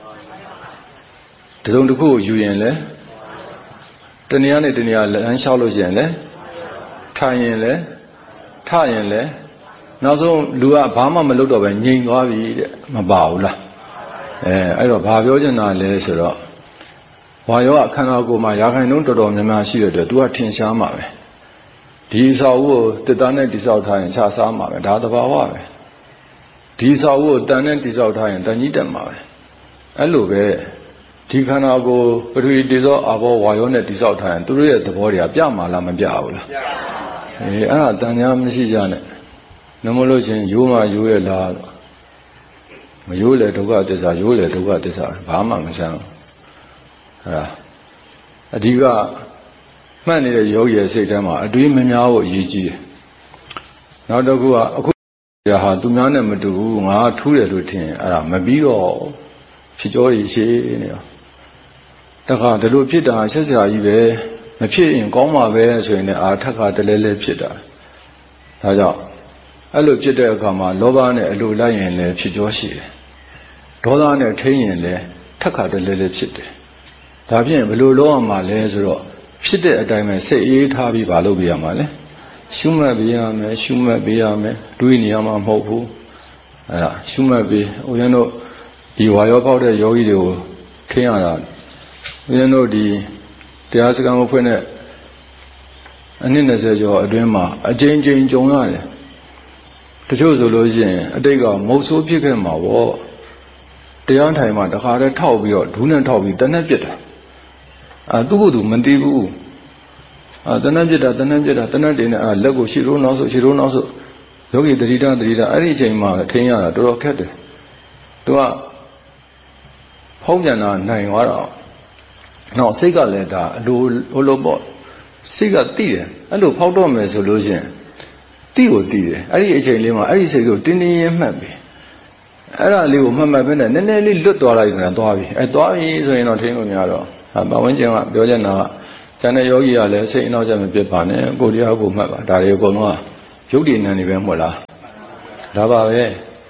S2: တစုံတစ်ခုကိုယူရင်လဲတဏှာနဲ့တဏှာလမ်းလျှောက်လို့ရှိရင်လဲထိုင်ရင်လဲထရင်လဲနောက်ဆုံးလူကဘာမှမလုပ်တော့ပဲငြိမ်သွားပြီတဲ့မပါဘူးလားအဲအဲ့တော့ဘာပြောချင်တာလဲဆိုတော့ဝါယောကခန္ဓာကိုယ်မှာရာခိုင်နှုန်းတော်တော်များများရှိတဲ့အတွက်သူကထင်ရှားမှာပဲဒီစာအုပ်ကိုတစ်သားနဲ့တိဆောက်ထားရင်ခြားစားမှာပဲဒါသဘာဝပဲဒီစာအုပ်ကိုတန်နဲ့တိဆောက်ထားရင်တန်ကြီးတက်မှာပဲအဲ့လိုပဲဒီခန္ဓာကိုယ်ပထဝီတိဆောက်အာဘောဝါယောနဲ့တိဆောက်ထားရင်သူတို့ရဲ့သဘောတွေကပြမှာလားမပြဘူးလားအေးအဲ့ဒါတန်ညာမရှိကြနဲ့နမလို့ချင်းရိုးမှရိုးရလားမရိုးလေဒုက္ခသစ္စာရိုးလေဒုက္ခသစ္စာဘာမှမဆန်းဘူးအဲ့ဒါအဓိကမှတ်နေတဲ့ယောဂီရဲ့စိတ်ထဲမှာအတွေးမများဖို့အရေးကြီးတယ်။နောက်တစ်ခုကအခုရာဟာသူများနဲ့မတူဘူးငါထူးတယ်လို့ထင်အဲ့ဒါမပြီးတော့ဖြစ်ကြောကြီးရှိနေရော။တခါဒီလိုဖြစ်တာဆက်စရာကြီးပဲမဖြစ်ရင်ကောင်းမှာပဲဆိုရင်လည်းအာထက်ကတလဲလဲဖြစ်တာ။ဒါကြောင့်အဲ့လိုဖြစ်တဲ့အခါမှာလောဘနဲ့အလိုလိုက်ရင်လည်းဖြစ်ကြောရှိတယ်။ဒေါသနဲ့ထိန်းရင်လည်းထက်ကတလဲလဲဖြစ်တယ်။ဒါဖြင့်ဘယ်လိုလုပ်ရမှာလဲဆိုတော့ဖြစ်တဲ့အတိုင်းပဲစိတ်အေးထားပြီးမလုပ်ပြရမှာလေရှုမှတ်ပြရမယ်ရှုမှတ်ပြရမယ်တွေးနေရမှာမဟုတ်ဘူးအဲ့ဒါရှုမှတ်ပြီးဦးဇင်းတို့ဒီဝါရောပေါက်တဲ့ယောဂီတွေကိုခင်းရတာဦးဇင်းတို့ဒီတရားစခန်းကိုဖွင့်တဲ့အနည်း၂၀ကျော်အတွင်းမှာအကျဉ်းချင်းကြုံရတယ်တချို့ဆိုလို့ရှိရင်အတိတ်ကမုတ်ဆိုးဖြစ်ခဲ့မှာပေါ့တရားထိုင်မှာတခါတည်းထောက်ပြီးတော့ဒူးနဲ့ထောက်ပြီးတနက်ပြစ်တာအာသူ့ကိုယ်သူမသိဘူးအာတဏှတ်ပြစ်တာတဏှတ်ပြစ်တာတဏှတ်တင်နဲ့အာလက်ကိုရှီရိုးနောက်ဆိုရှီရိုးနောက်ဆိုယောဂီတတိတတတိတအဲ့ဒီအချိန်မှာထင်းရတာတော်တော်ခက်တယ်သူကဖုံးပြန်တာနိုင်သွားတော့နောက်စိတ်ကလည်းဒါအလိုဟိုလိုပေါ့စိတ်ကတိတယ်အဲ့လိုဖောက်တော့မယ်ဆိုလို့ရှိရင်တိကိုတိတယ်အဲ့ဒီအချိန်လေးမှာအဲ့ဒီစိတ်ကိုတင်းတင်းရင်းမှတ်ပြီအဲ့ဒါလေးကိုမှတ်မှတ်ပဲနဲ့နည်းနည်းလေးလွတ်သွားလိုက်ကြတာသွားပြီအဲသွားပြီဆိုရင်တော့ထင်းလို့များတော့ပတ်ဝန်းကျင်ကပြောချင်တာကကျန်တဲ့ယောဂီကလည်းစိတ်အနှောက်အယှက်မဖြစ်ပါနဲ့ကိုယ်တရားကိုမှတ်ပါဒါတွေအကုန်လုံးကရုပ်တည်နေနေပဲမဟုတ်လားဒါပါပဲ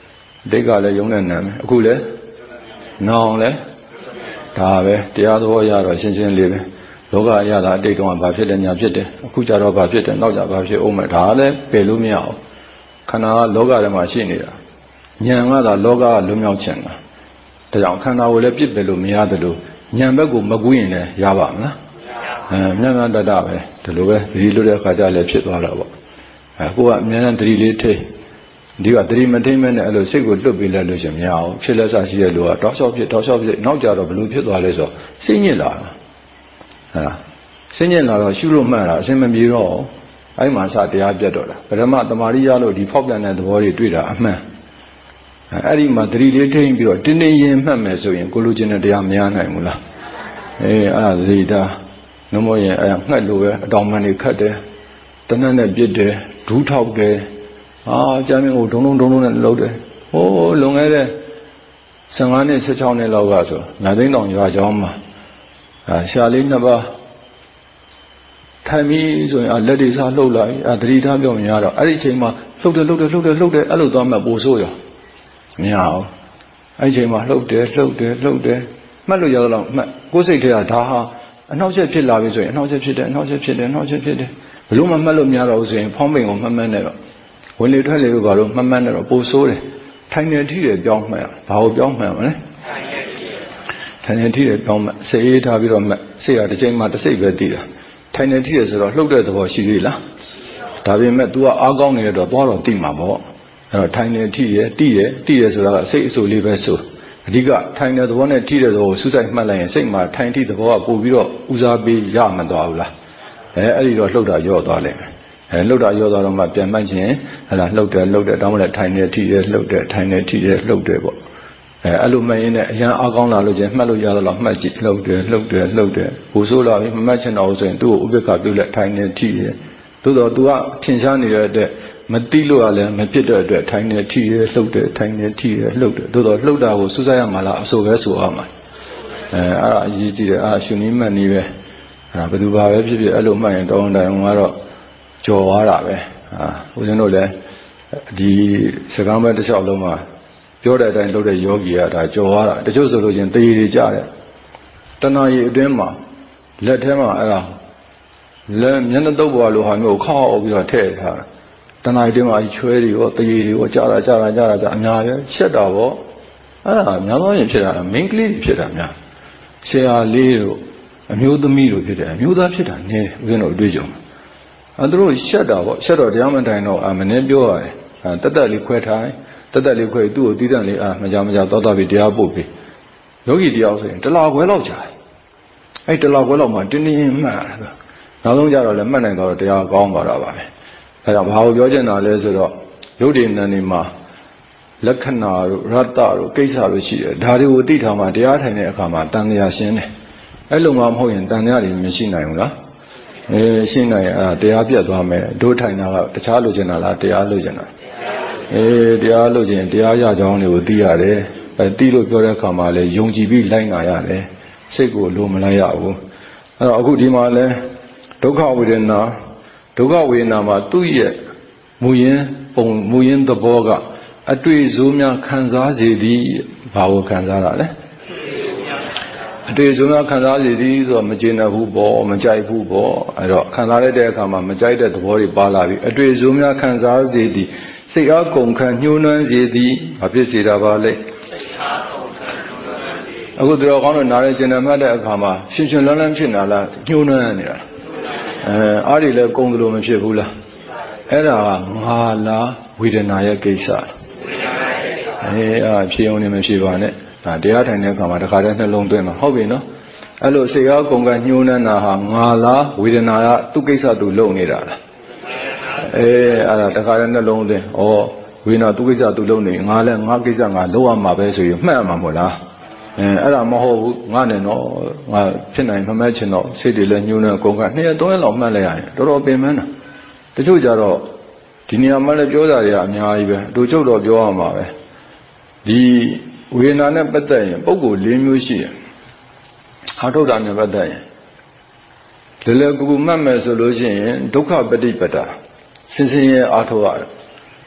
S2: တိတ်ကလည်းယုံနဲ့နာမယ်အခုလည်းနောင်လည်းဒါပဲတရားသဘောရတော့ရှင်းရှင်းလေးပဲလောကအရာသာအတိတ်ကဘာဖြစ်တယ်ညာဖြစ်တယ်အခုကြတော့ဘာဖြစ်တယ်နောက်ကြဘာဖြစ်အောင်မယ်ဒါလည်းပယ်လို့မရအောင်ခန္ဓာကလောကထဲမှာရှိနေတာဉာဏ်ကသာလောကကလွတ်မြောက်ခြင်းတာဒါကြောင့်ခန္ဓာကိုလည်းပြစ်ပယ်လို့မရတယ်လို့ဉာဏ်ဘက်ကိုမကူးရင်လည်းရပါမလားအဲမြတ်မြတ်တတ်တာပဲဒီလိုပဲသတိလွတ်တဲ့အခါကျလည်းဖြစ်သွားတာပေါ့အဲကိုကအများနဲ့သတိလေးထိဒီကသတိမထိမ့်မဲ့နဲ့အဲ့လိုစိတ်ကိုလွတ်ပြီးလဲလို့ရှင်မရအောင်ဖြစ်လက်ဆရှိတဲ့လူကတောက်လျှောက်ဖြစ်တောက်လျှောက်ဖြစ်နောက်ကြတော့ဘလို့ဖြစ်သွားလဲဆိုစိတ်ညစ်လာတာဟဲ့လားစိတ်ညစ်လာတော့ရှုလို့မှန်တာအစင်မပြေတော့အဲ့မှာစတရားပြတ်တော့တာပရမတမာရိယလို့ဒီဖောက်ပြန်တဲ့သဘောတွေတွေ့တာအမှန်အဲ့ဒီမှာသတိလေးထိမ့်ပြီးတော့တင်းတင်းရင်မှတ်မယ်ဆိုရင်ကိုလိုချင်တဲ့တရားမရနိုင်ဘူးလားအေးအဲ့ဒါသတိတာနှမို့ရင်အဲ့ငှက်လိုပဲအတော်မှန်နေခတ်တယ်တနတ်နဲ့ပြစ်တယ်ဒူးထောက်တယ်အာကျမ်းမင်းကိုဒုံဒုံဒုံဒုံနဲ့လှုပ်တယ်ဟိုးလွန်ခဲ့တဲ့ဆယ်ငါးနှစ်ဆယ်ခြောက်နှစ်လောက်ကဆိုငါသိန်းတောင်ရွာကျောင်းမှာအာရှာလေးနှစ်ပါးထိုင်ပြီးဆိုရင်လက်တွေစားလှုပ်လာပြီအာသတိထားပြောမရတော့အဲ့ဒီအချိန်မှာလှုပ်တယ်လှုပ်တယ်လှုပ်တယ်လှုပ်တယ်အဲ့လိုသွားမှပို့ဆိုးရောမရအောင်အဲ့ဒီအချိန်မှာလှုပ်တယ်လှုပ်တယ်လှုပ်တယ်မှတ်လို့ရတော့မှတ်ကိုယ်စိတ်ထဲကဒါဟာအနှောက်အယှက်ဖြစ်လာပြီဆိုရင်အနှောက်အယှက်ဖြစ်တယ်အနှောက်အယှက်ဖြစ်တယ်အနှောက်အယှက်ဖြစ်တယ်ဘလို့မှမှတ်လို့မရတော့ဘူးဆိုရင်ဖောင်းပိန်ကိုမှတ်မှတ်နေတော့ဝင်လေထွက်လေလို့ဘာလို့မှတ်မှတ်နေတော့ပိုဆိုးတယ်ထိုင်နေထိတယ်ပြောင်းမှတ်ဘာကိုပြောင်းမှတ်မလဲထိုင်နေထိတယ်ပြောင်းမှတ်စိတ်အေးထားပြီးတော့မှတ်စိတ်ဟာတစ်ချိန်မှတစ်စိတ်ပဲတည်တာထိုင်နေထိတယ်ဆိုတော့လှုပ်တဲ့သဘောရှိသေးလားဒါပေမဲ့ तू ကအားကောင်းနေတော့သွားတော့တိမှာပေါ့အဲ့တော့ထိုင်နေထိတယ်တိတယ်တိတယ်ဆိုတာကစိတ်အဆိုးလေးပဲဆိုအဓိကထိုင်တဲ့သဘောနဲ့ထိတဲ့သဘောကိုစူးစိုက်မှတ်လိုက်ရင်စိတ်မှာထိုင်ထိသဘောကပို့ပြီးတော့ဦးစားပေးရမှန်သွားဘူးလားအဲအဲ့ဒီတော့လှုပ်တာရော့သွားလိမ့်မယ်အဲလှုပ်တာရော့သွားတော့မှပြန်မှတ်ခြင်းဟဲ့လားလှုပ်တယ်လှုပ်တယ်တောင်းမလဲထိုင်နေထိတယ်လှုပ်တယ်ထိုင်နေထိတယ်လှုပ်တယ်ပေါ့အဲအဲ့လိုမှတ်ရင်းနဲ့အရန်အားကောင်းလာလို့ချင်းမှတ်လို့ရတော့မှတ်ကြည့်လှုပ်တယ်လှုပ်တယ်လှုပ်တယ်ဘူဆိုးလာပြီမမှတ်ချင်တော့ဆိုရင်သူ့ကိုဥပ္ပခပြုလက်ထိုင်နေထိတယ်သို့တော့ तू ကထင်ရှားနေတဲ့အတွက်မတိလို့ရလဲမဖြစ်တဲ့အတွက်ထိုင်နေထိရလှုပ်တယ်ထိုင်နေထိရလှုပ်တယ်သို့တော့လှုပ်တာကိုစူးစိုက်ရမှာလားအဆိုပဲဆိုအောင်မှာအဲအဲ့ဒါအရေးကြီးတယ်အာရှုနီးမှတ်နီးပဲအဲ့ဒါဘယ်သူပါပဲဖြစ်ဖြစ်အဲ့လိုမှတ်ရင်တောင်းတိုင်အောင်ကတော့ကြော်သွားတာပဲအာဦးဇင်းတို့လည်းဒီစကားမဲ့တစ်လျှောက်လုံးမှာပြောတဲ့အတိုင်းလုပ်တဲ့ယောဂီကဒါကြော်သွားတာတချို့ဆိုလို့ချင်းတရေတွေကြတယ်တဏှာရည်အတွင်းမှာလက်ထဲမှာအဲ့ဒါလက်မျက်နှာတုပ်ပေါ်လိုဟာမျိုးကိုခောက်ပြီးတော့ထည့်ထားတာတဏှာတွေမှာချွဲတွေရောတရေတွေရောကြာတာကြာတာကြာတာကြာအများကြီးရှက်တာပေါ့အဲ့ဒါများသောရင်ဖြစ်တာမင်းကလေးဖြစ်တာများဆရာလေးတို့အမျိုးသမီးတို့ဖြစ်တယ်အမျိုးသားဖြစ်တာနည်းဦးဇင်းတို့အတွေ့အကြုံအဲသူတို့ရှက်တာပေါ့ရှက်တော့တရားမတိုင်တော့အမင်းပြောရတယ်အဲတက်တက်လေးခွဲထိုင်တက်တက်လေးခွဲသူ့ကိုတီးတန့်လေးအာမကြမကြတော့တော့ပြီးတရားပို့ပြီးယောဂီတရားဆိုရင်တလားခွဲလောက်ကြာတယ်အဲ့တလားခွဲလောက်မှတင်းတင်းမှတ်တာနောက်ဆုံးကြတော့လည်းမှတ်နိုင်တော့တရားကောင်းသွားတာပါပဲအဲဒါဘာကိုပြောချင်တာလဲဆိုတော့ရုပ်တည်နံနေမှာလက္ခဏာတို့ရတ္တတို့ကိစ္စတို့ရှိတယ်ဒါတွေကိုသိထားမှတရားထိုင်တဲ့အခါမှာတန်တရားရှင်းတယ်အဲ့လိုမှမဟုတ်ရင်တန်တရားတွေမရှိနိုင်ဘူးလားအဲရှင်းနိုင်ရင်အဲတရားပြတ်သွားမယ်တို့ထိုင်တာကတခြားလိုချင်တာလားတရားလိုချင်တာအေးတရားလိုချင်တရားရကြောင်းတွေကိုသိရတယ်အဲသိလို့ပြောတဲ့အခါမှာလည်းယုံကြည်ပြီးလိုက်နာရတယ်စိတ်ကိုလိုမလိုက်ရဘူးအဲ့တော့အခုဒီမှာလဲဒုက္ခဝေဒနာဒုက္ခဝေဒနာမှာသူ့ရဲ့မူရင်းပုံမူရင်းသဘောကအတွေ့အကြုံများခံစားစေသည်ဘာကိုခံစားတာလဲအတွေ့အကြုံများခံစားစေသည်ဆိုတော့မကျေနပ်ဘူးပေါ့မကြိုက်ဘူးပေါ့အဲ့တော့ခံစားရတဲ့အခါမှာမကြိုက်တဲ့သဘောတွေပါလာပြီအတွေ့အကြုံများခံစားစေသည်စိတ်အားကုန်ခံညှိုးနှွမ်းစေသည်ဘာဖြစ်စေတာပါလဲအခုတော်ကောင်းတို့နားရဲကျင်နာမှတ်တဲ့အခါမှာရှင်ရှင်လန်းလန်းဖြစ်နေလားညှိုးနှွမ်းနေတာအဲအားတွေလည်းကုန်သလိုမဖြစ်ဘူးလားအဲ့ဒါကငါလားဝေဒနာရဲ့ကိစ္စအေးအာဖြေအောင်နေမဖြေပါနဲ့ဒါတရားထိုင်တဲ့အခါမှာတခါတည်းနှလုံးသွင်းမှာဟုတ်ပြီနော်အဲ့လိုစိတ်အားကုန်ကညှိုးနှံတာဟာငါလားဝေဒနာကသူ့ကိစ္စသူလုပ်နေတာလားအေးအဲ့ဒါတခါတည်းနှလုံးသွင်းဩဝေဒနာသူ့ကိစ္စသူလုပ်နေငါလည်းငါကိစ္စငါလုပ်ရမှာပဲဆိုရင်မှတ်ရမှာမဟုတ်လားအဲအဲ့ဒါမဟုတ်ဘူးငါနဲ့တော့ငါဖြစ်နိုင်မမဲ့ချင်တော့စိတ်တွေလည်းညှိုးနှံကုန်ကနှစ်ရက်သုံးရက်လောက်မှတ်လိုက်ရရင်တော်တော်ပင်ပန်းတာတချို့ကြတော့ဒီနေရာမှာလည်းပြောတာတွေကအများကြီးပဲအတူချုပ်တော့ပြောရမှာပဲဒီဝေဒနာနဲ့ပတ်သက်ရင်ပုဂ္ဂိုလ်၄မျိုးရှိတယ်အာထုတ်တာနဲ့ပတ်သက်ရင်လေလေကူကူမှတ်မယ်ဆိုလို့ရှိရင်ဒုက္ခပฏิပဒါစင်စင်ရဲ့အာထုတ်ရတယ်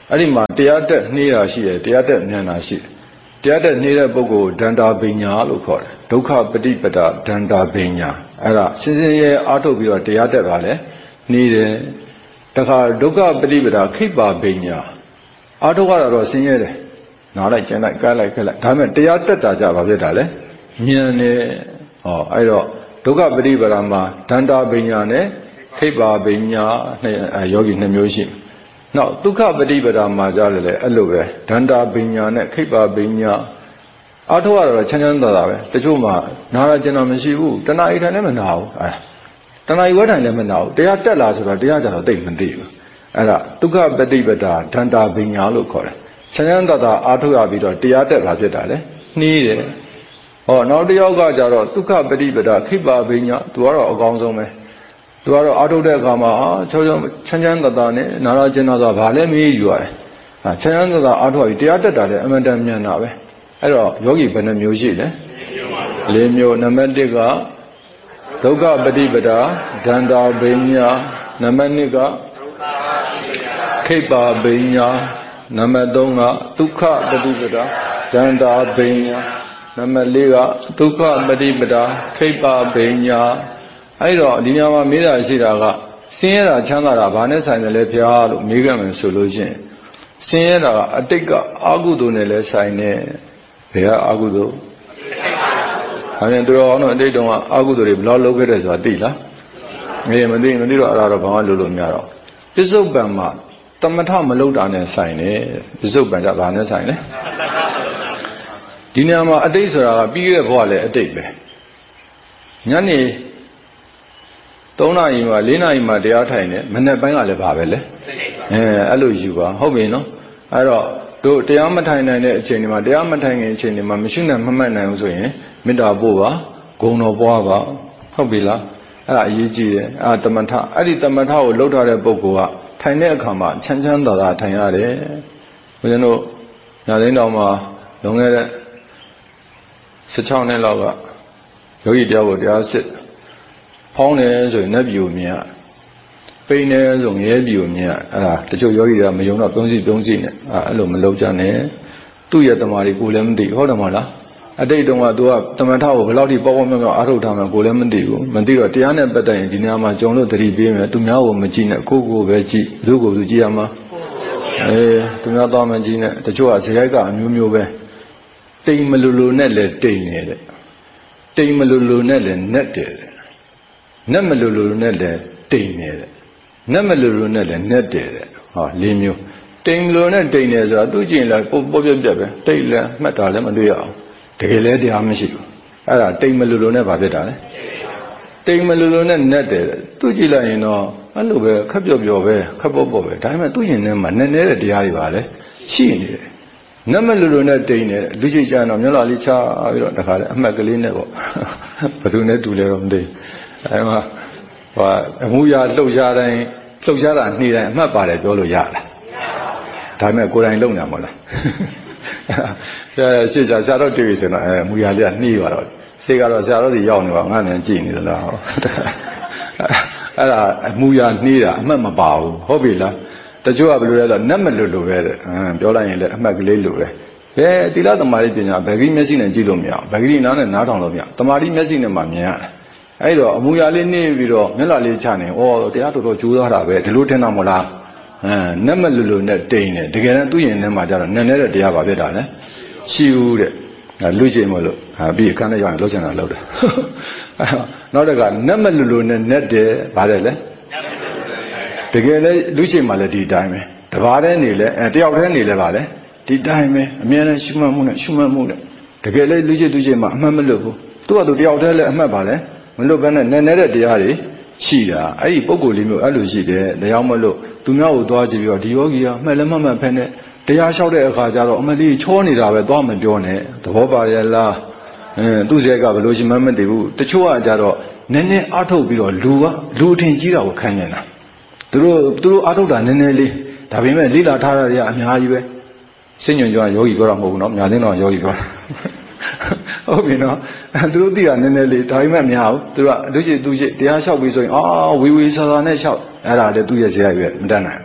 S2: အဲ့ဒီမှာတရားတက်နှေးတာရှိတယ်တရားတက်မြန်တာရှိတယ်တရားတက်နှေးတဲ့ပုဂ္ဂိုလ်ဒန္တာပညာလို့ခေါ်တယ်ဒုက္ခပฏิပဒါဒန္တာပညာအဲ့ဒါစင်စင်ရဲအားထုတ်ပြီးတော့တရားတက်ပါလေနှေးတယ်တခါဒုက္ခပฏิပဒါခိပ္ပါပညာအားထုတ်ရတာတော့ဆင်းရဲတယ်နားလိုက်ကျန်လိုက်ကားလိုက်ခက်လိုက်ဒါပေမဲ့တရားတက်တာကြပါဖြစ်တာလေမြန်တယ်ဟောအဲ့တော့ဒုက္ခပฏิပဒါမှာဒန္တာပညာနဲ့ခိပ္ပါပညာနဲ့ယောဂီနှစ်မျိုးရှိနောက်ဒုက္ခပฏิပဒါမှာကြတယ်လေအဲ့လိုပဲဒန္တာပညာနဲ့ခိပ္ပါပညာအားထုတ်ရတော့ချမ်းချမ်းသာသာပဲတချို့မှာနားရကျင်တော့မရှိဘူးတဏှာအိထိုင်လည်းမနာဘူးအဲတဏှာဝဲထိုင်လည်းမနာဘူးတရားတက်လာဆိုတော့တရားကြတော့သိမသိဘူးအဲ့ဒါဒုက္ခပฏิပဒါဒန္တာပညာလို့ခေါ်တယ်ချမ်းချမ်းသာသာအားထုတ်ရပြီးတော့တရားတက်လာဖြစ်တာလေနှီးတယ်ဟောနောက်တစ်ယောက်ကကြတော့ဒုက္ခပฏิပဒါခိပ္ပါပညာသူကတော့အကောင်းဆုံးပဲသူကတော့အားထုတ်တဲ့အခါမှာချောချောချမ်းချမ်းသာသာနဲ့နာရကျင်သာဘာလဲမေးယူရတယ်ဟာချမ်းချမ်းသာသာအားထုတ်ပြီးတရားတက်တာလည်းအမှန်တန်မြန်တာပဲအဲ့တော့ယောဂီဘယ်နှမျိုးရှိလဲလေးမျိုးနံပါတ်တစ်ကဒုက္ခပฏิပဒါဒန္တာပညာနံပါတ်နှစ်ကခိပ္ပါပညာနံပါတ်သုံးကဒုက္ခပฏิပဒါဒန္တာပညာနံပါတ်လေးကဒုက္ခပฏิပဒါခိပ္ပါပညာအဲ့တော့ဒီနေရာမှာမေးတာရှိတာကဆင်းရဲတာချမ်းသာတာဘာနဲ့ဆိုင်တယ်လဲဖျားလို့မေးကြမယ်ဆိုလို့ရှိရင်ဆင်းရဲတာကအတိတ်ကအာဟုတုနဲ့လဲဆိုင်နေဘယ်ကအာဟုတုဟာရင်တို့အောင်တော့အတိတ်တုန်းကအာဟုတုတွေဘယ်လောက်လုပ်ခဲ့တယ်ဆိုတာသိလားမေးမသိမသိတော့အဲ့ဒါတော့ဘာမှလုပ်လို့မရတော့ပစ္စုပန်မှာတမထမလုပ်တာနဲ့ဆိုင်နေပစ္စုပန်ကဘာနဲ့ဆိုင်လဲဒီနေရာမှာအတိတ်ဆိုတာကပြီးခဲ့တဲ့ဘဝလည်းအတိတ်ပဲညနေသုံးနာရီမှာလေးနာရီမှာတရားထိုင်နေမနေ့ပိုင်းကလည်းပါပဲလေအဲအဲ့လိုယူပါဟုတ်ပြီနော်အဲ့တော့တို့တရားမထိုင်နိုင်တဲ့အချိန်တွေမှာတရားမထိုင်ခင်အချိန်တွေမှာမရှိနဲ့မမှတ်နိုင်ဘူးဆိုရင်မေတ္တာပို့ပါဂုဏ်တော်ပွားပါဟုတ်ပြီလားအဲ့ဒါအရေးကြီးတယ်အဲ့ဒါတမထအဲ့ဒီတမထကိုလှုပ်ထားတဲ့ပုဂ္ဂိုလ်ကထိုင်တဲ့အခါမှာချမ်းချမ်းသာသာထိုင်ရတယ်ဘုရားတို့ညာသိန်းတော်မှာလွန်ခဲ့တဲ့สิบหกနှစ်လောက်ကယောဂီတယောက်ကိုတရားစစ်ဖောင်းတယ်ဆိုရင်နတ်ပြည်ကိုမြင်ရပိန်တယ်ဆိုငရဲပြည်ကိုမြင်ရအဲ့ဒါတချို့ယောဂီတွေကမယုံတော့ပြုံးစီပြုံးစီနဲ့အဲ့လိုမလုပ်ကြနဲ့သူ့ရဲ့တမာရီကိုလည်းမသိဟုတ်တယ်မဟုတ်လားအတိတ်တုန်းက तू ကတမထကိုဘယ်လောက်ထိပေါ့ပေါ့မြောက်မြောက်အားထုတ်ထားမှကိုလည်းမသိဘူးမသိတော့တရားနဲ့ပတ်သက်ရင်ဒီနေရာမှာကြုံလို့သတိပေးမယ်သူများကိုမကြည့်နဲ့ကိုယ့်ကိုယ်ပဲကြည့်ဘယ်သူကိုယ်သူကြည့်ရမှာအေးသူများတော့မကြည့်နဲ့တချို့ကဇယိုက်ကအမျိုးမျိုးပဲတိမ်မလူလူနဲ့လည်းတိမ်နေတဲ့တိမ်မလူလူနဲ့လည်းနဲ့တယ်နက်မလူလူနဲ့လည်းတိမ်နေတဲ့နက်မလူလူနဲ့လည်းနဲ့တယ်ဟောလေးမျိုးတိမ်လူနဲ့တိမ်နေဆိုတာသူကြည့်ရင်လည်းပေါ်ပေါ်ပြက်ပြက်ပဲတိတ်လည်းမှတ်တာလည်းမတွေ့ရအောင်တကယ်လည်းတရားမရှိဘူးအဲ့ဒါတိမ်မလူလူနဲ့ဘာဖြစ်တာလဲတိမ်မလူလူနဲ့နဲ့တယ်သူကြည့်လိုက်ရင်တော့အဲ့လိုပဲခက်ပြော့ပြော့ပဲခက်ပေါ့ပေါ့ပဲဒါပေမဲ့သူရင်ထဲမှာနည်းနည်းတဲ့တရားတွေပါလေရှိနေတယ်နက်မလူလူနဲ့တိမ်နေလူရှိကြတော့မျက်လာလေးချပြီးတော့တခါလေအမှတ်ကလေးနဲ့ပေါ့ဘယ်သူနဲ့တူလဲတော့မသိအဲမှာဟိုအမှုရလှုပ်ရှားတိုင်းလှုပ်ရှားတာနှီးတိုင်းအမှတ်ပါတယ်ပြောလို့ရလားဒါပေမဲ့ကိုယ်တိုင်လုံနေမှာလားဆရာရှေ့ဆရာတော်တွေ့ပြီဆိုတော့အဲမူရလေးကနှီးပါတော့စိတ်ကတော့ဆရာတော်တွေရောက်နေပါငါမြန်ကြည့်နေသလားဟောအဲ့ဒါအမူရနှီးတာအမှတ်မပါဘူးဟုတ်ပြီလားတချို့ကဘယ်လိုလဲဆိုတော့နတ်မလွတ်လို့ပဲတဲ့အင်းပြောလိုက်ရင်လည်းအမှတ်ကလေးလိုပဲဘယ်တိလသမารိပညာဘယ်ကြီးမျက်စိနဲ့ကြည့်လို့မရဘူးဘယ်ကြီးနားနဲ့နားထောင်လို့မရဘူးတမာရီမျက်စိနဲ့မှမြင်ရတယ်အဲ့တော့အမူအရာလေးနှိမ့်ပြီးတော့မျက်လာလေးချနေဩတရားတော်တော်ကြိုးစားတာပဲဒီလိုထင်တာမဟုတ်လားအမ်နက်မလူလူနဲ့တိန်တယ်တကယ်တမ်းသူ့ရင်ထဲမှာကျတော့နက်နေတဲ့တရားပါဖြစ်တာလေရှိဦးတဲ့လူချင်းမလို့ဟာပြီးအခန်းထဲရောက်ရင်လှုပ်ချင်တာလှုပ်တယ်နောက်တကနက်မလူလူနဲ့နက်တယ်ဗါတယ်လေတကယ်လေလူချင်းမှလည်းဒီတိုင်းပဲတဘာတဲ့နေလဲအဲတယောက်တည်းနေလဲဗါလေဒီတိုင်းပဲအမြဲတမ်းရှုမှတ်မှုနဲ့ရှုမှတ်မှုနဲ့တကယ်လေလူချင်းလူချင်းမှအမှတ်မလွတ်ဘူးသူ့ကသူတယောက်တည်းလည်းအမှတ်ပါလေမလွတ်ဘဲနဲ့နည်းနည်းတဲ့တရားတွေရှိတာအဲ့ဒီပုံကိုယ်လေးမျိုးအဲ့လိုရှိတယ်တရားမလို့သူများကိုသွားကြည့်ပြီးတော့ဒီယောဂီကမှတ်လည်းမှတ်မှတ်ဖက်နဲ့တရားလျှောက်တဲ့အခါကျတော့အမလေးချောနေတာပဲသွားမပြောနဲ့သဘောပါရဲ့လားအင်းသူ့စဲကဘယ်လိုရှိမှမသိဘူးတချို့ကကြတော့နည်းနည်းအားထုတ်ပြီးတော့လူကလူအထင်ကြီးတာကိုခံနေတာသူတို့သူတို့အားထုတ်တာနည်းနည်းလေးဒါပေမဲ့လိလာထားတာတွေကအများကြီးပဲစိတ်ညွန့်ကြွယောဂီပြောတာမဟုတ်ဘူးเนาะညာသိတော့ယောဂီပြောတာဟုတ်ပြီနော်သူတို့သိတာနည်းနည်းလေးဒါပေမဲ့မရဘူးသူကလူကြီးသူကြီးတရားလျှောက်ပြီးဆိုရင်အာဝေဝေဆာဆာနဲ့လျှောက်အဲ့ဒါလည်းသူ့ရဲ့ဇေယျပဲမတတ်နိုင်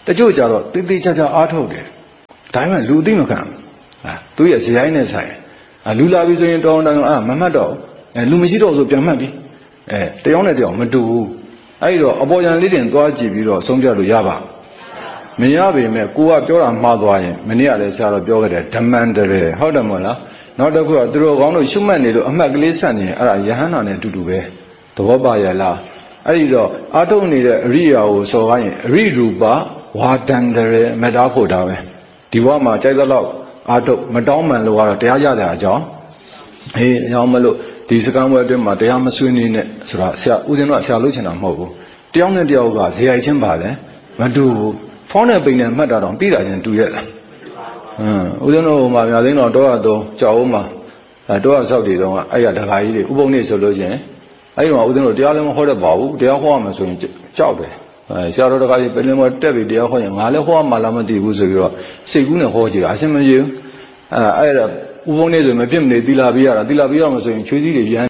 S2: တချို့ကြတော့တိတိကျကျအားထုတ်တယ်ဒါမှလူသိမခံအာသူရဲ့ဇယိုင်းနဲ့ဆိုင်အာလူလာပြီဆိုရင်တောင်းတောင်းအာမမှတ်တော့အဲလူမရှိတော့ဆိုပြန်မှတ်ပြီအဲတယောက်နဲ့တယောက်မတူဘူးအဲ့တော့အပေါ်ယံလေးတင်သွားကြည့်ပြီးတော့ဆုံးဖြတ်လို့ရပါမရပေမဲ့ကိုကပြောတာမှားသွားရင်မနေ့ကလည်းဆရာတော်ပြောခဲ့တယ်ဓမ္မန္တရေဟုတ်တယ်မို့လားနောက်တစ်ခုကသူတို့ကောင်းတို့ရှုမှတ်နေလို့အမှတ်ကလေးဆက်နေအဲ့ဒါယဟန္တာနဲ့အတူတူပဲသဘောပါရလားအဲ့ဒီတော့အာထုံနေတဲ့အရိယာကိုစော်ကားရင်အရိရူပဝါဒန္တရေမတားဖို့တာပဲဒီဘဝမှာကြိုက်သလောက်အာထုမတောင်းမှန်လို့ကတော့တရားရတဲ့အကြောင်းဟေးအကြောင်းမလို့ဒီစကံဝဲအတွင်းမှာတရားမဆွေးနွေးနဲ့ဆိုတာဆရာဦးဇင်းတို့ကဆရာလုပ်ချင်တာမဟုတ်ဘူးတယောက်နဲ့တယောက်ကဇေယိုက်ချင်းပါလဲမတူဘူးဖုန်းနဲ့ပိန်နဲ့မှတ်တာတော့ပြီးတာချင်းတူရဲ့လားဟမ်ဦးဇင်းတို့မှာများသိန်းတော့တော့တော့ကြောက်ဦးမှာအဲတော့ဆောက်တည်တော့အဲ့ရတခါကြီးတွေဥပုံနေဆိုလို့ချင်းအဲ့ဒီမှာဦးဇင်းတို့တရားလည်းမဟောတတ်ပါဘူးတရားဟောရမယ်ဆိုရင်ကြောက်တယ်အဲဆရာတော်တခါကြီးပင်လင်မတက်ပြီးတရားဟောရင်ငါလည်းဟောမှလားမသိဘူးဆိုပြီးတော့စိတ်ကူးနဲ့ဟောကြည့်တာအရှင်းမကြီးဘူးအဲအဲ့ဒါဥပုံနေဆိုမဖြစ်မနေသီလာပြီးရတာသီလာပြီးရမှာဆိုရင်ချွေးစည်းတွေရမ်း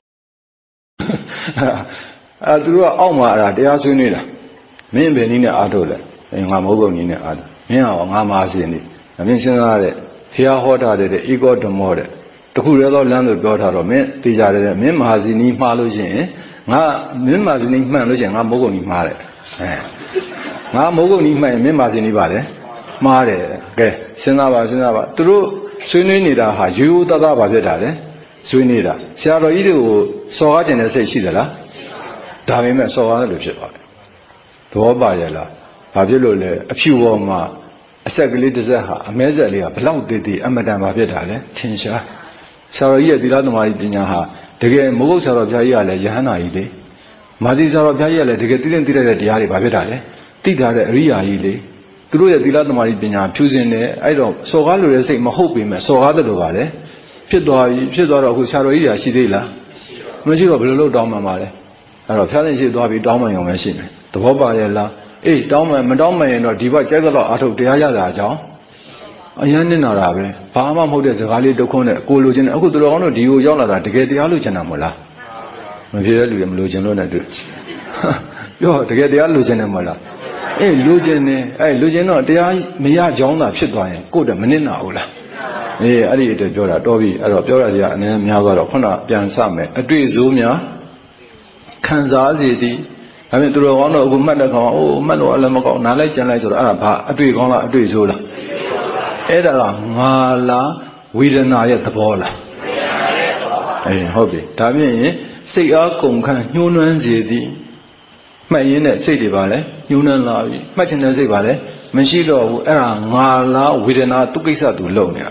S2: အဲသူတို့ကအောက်မှာအဲ့ဒါတရားဆွေးနွေးတာမင်းဘယ်နည်းနဲ့အားထုတ်လဲအဲငါမဟုတ်ကုန်နည်းနဲ့အားထုတ်မင်းဟောငါမအားစင်းနေမင်းစဉ်းစားရတဲ့ဖျားဟောထားတဲ့ဧကောဓမောတဲ့တခုရဲသောလမ်းလို့ပြောထားတော့မင်းသိကြတယ်မင်းမဟာဇီနီးမှားလို့ရှိရင်ငါမင်းမဟာဇီနီးမှန်လို့ရှိရင်ငါမဟုတ်ကုန်နည်းမှားတယ်အဲငါမဟုတ်ကုန်နည်းမှန်ရင်မင်းမဟာဇီနီးပါလေမှားတယ်ကဲစဉ်းစားပါစဉ်းစားပါသူတို့ဆွေးနွေးနေတာဟာရိုးရိုးသားသားပါဖြစ်တာလေဆွေးနေတာဆရာတော်ကြီးတွေကိုစော်ကားခြင်းနဲ့စိတ်ရှိသလားဒါပေမဲ့စော်ကားတယ်လို့ဖြစ်ပါတယ်သဘောပါရဲ့လားဘာဖြစ်လို့လဲအဖြူပေါ်မှာအဆက်ကလေးတစ်စက်ဟာအမဲဆက်လေးကဘလောက်တည်တည်အမတန်ပါဖြစ်တာလေထင်ရှားဆရာတော်ကြီးရဲ့သီလသမာဓိပညာဟာတကယ်မိုးကုတ်ဆရာတော်ဘုရားကြီးကလည်းယဟန္တာကြီးလေမာသီဆရာတော်ဘုရားကြီးကလည်းတကယ်သိတဲ့သိတဲ့တရားတွေဘာဖြစ်တာလဲသိတာတဲ့အရိယာကြီးလေသူတို့ရဲ့သီလသမာဓိပညာဖြူစင်တယ်အဲ့တော့စော်ကားလိုတဲ့စိတ်မဟုတ်ပေမဲ့စော်ကားတယ်လို့ပါလေဖြစ်သွားပြီဖြစ်သွားတော့အခုဆရာတော်ကြီးတွေကရှိသေးလားမရှိတော့ဘယ်လိုလုပ်တောင်းမှမှာလဲအဲ့တော့ဖျားသိရှိသွားပြီးတောင်းမှရုံပဲရှိမယ်သဘောပါရဲ့လားအေးတောင်းမှမတောင်းမှရင်တော့ဒီဘက်ကြိုက်တော့အာထုတ်တရားရတာအကြောင်းအရန်နေတာတာပဲဘာမှမဟုတ်တဲ့စကားလေးဒုက္ခနဲ့ကိုလိုချင်တယ်အခုသူတော်ကောင်းတို့ဒီကိုရောက်လာတာတကယ်တရားလိုချင်တာမဟုတ်လားမဖြစ်တဲ့လူတွေမလိုချင်လို့နဲ့တွေ့ပြောတကယ်တရားလိုချင်တယ်မဟုတ်လားအေးလိုချင်တယ်အဲလိုချင်တော့တရားမရကြောင်းသာဖြစ်သွားရင်ကိုယ့်တည်းမနစ်နာဘူးလားအေးအဲ့ဒီအတွက်ပြောတာတော်ပြီအဲ့တော့ပြောရစီကအနည်းများသွားတော့ခုနပြန်စမယ်အတွေ့အကြုံများခံစားစေသည်ဒါပေမဲ့သူတော်ကောင်းတော့အခုမှတ်တဲ့ကောင်အိုးမှတ်လို့အလည်းမကောင်းနားလိုက်ကြံလိုက်ဆိုတော့အဲ့ဒါဘာအတွေ့ကောင်းလားအတွေ့ဆိုးလားအဲ့ဒါကငါလားဝေဒနာရဲ့သဘောလားအေးဟုတ်ပြီဒါဖြင့်စိတ်အားကုန်ခန့်ညှိုးနှွမ်းစေသည်မှတ်ရင်းနဲ့စိတ်တွေပါလဲညှိုးနှွမ်းလာပြီမှတ်ချင်တဲ့စိတ်ပါလဲမရှိတော့ဘူးအဲ့ဒါငါလားဝေဒနာသူကိစ္စသူလုံနေတာ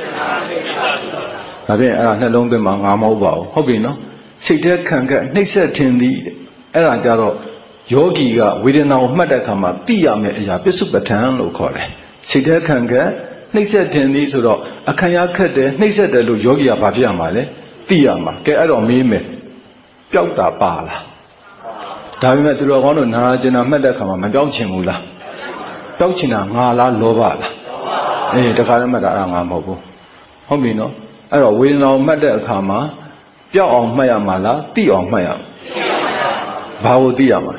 S2: ဒါဖြင့်အဲ့ဒါနှလုံးသွင်းမှာငါမဟုတ်ပါဘူးဟုတ်ပြီနော်စိတ်ထဲခံခက်နှိမ့်ဆက်ထင်သည်အဲ့ဒါကြတော့ယောဂီကဝေဒနာကိုမှတ်တဲ့အခါမှာသိရမယ့်အရာပစ္စုပ္ပထန်လို့ခေါ်တယ်စိတ်ထဲခံခက်နှိမ့်ဆက်ထင်သည်ဆိုတော့အခမ်းရခက်တယ်နှိမ့်ဆက်တယ်လို့ယောဂီကဘာဖြစ်ရမှာလဲသိရမှာကဲအဲ့တော့မေးမယ်ပျောက်တာပါလားဒါပေမဲ့သူတော်ကောင်းတို့နာကျင်တာမှတ်တဲ့အခါမှာမပျောက်ချင်ဘူးလားပျောက်ချင်တာငါလားလောဘလားအေးတခါလည်းမှတ်တာအဲ့ဒါငါမဟုတ်ဘူးဟုတ်ပြီနော်အဲ့တော့ဝေဒနာကိုမှတ်တဲ့အခါမှာပျောက်အောင်မှတ်ရမှာလားသိအောင်မှတ်ရမှာဘာကိုသိရမှာ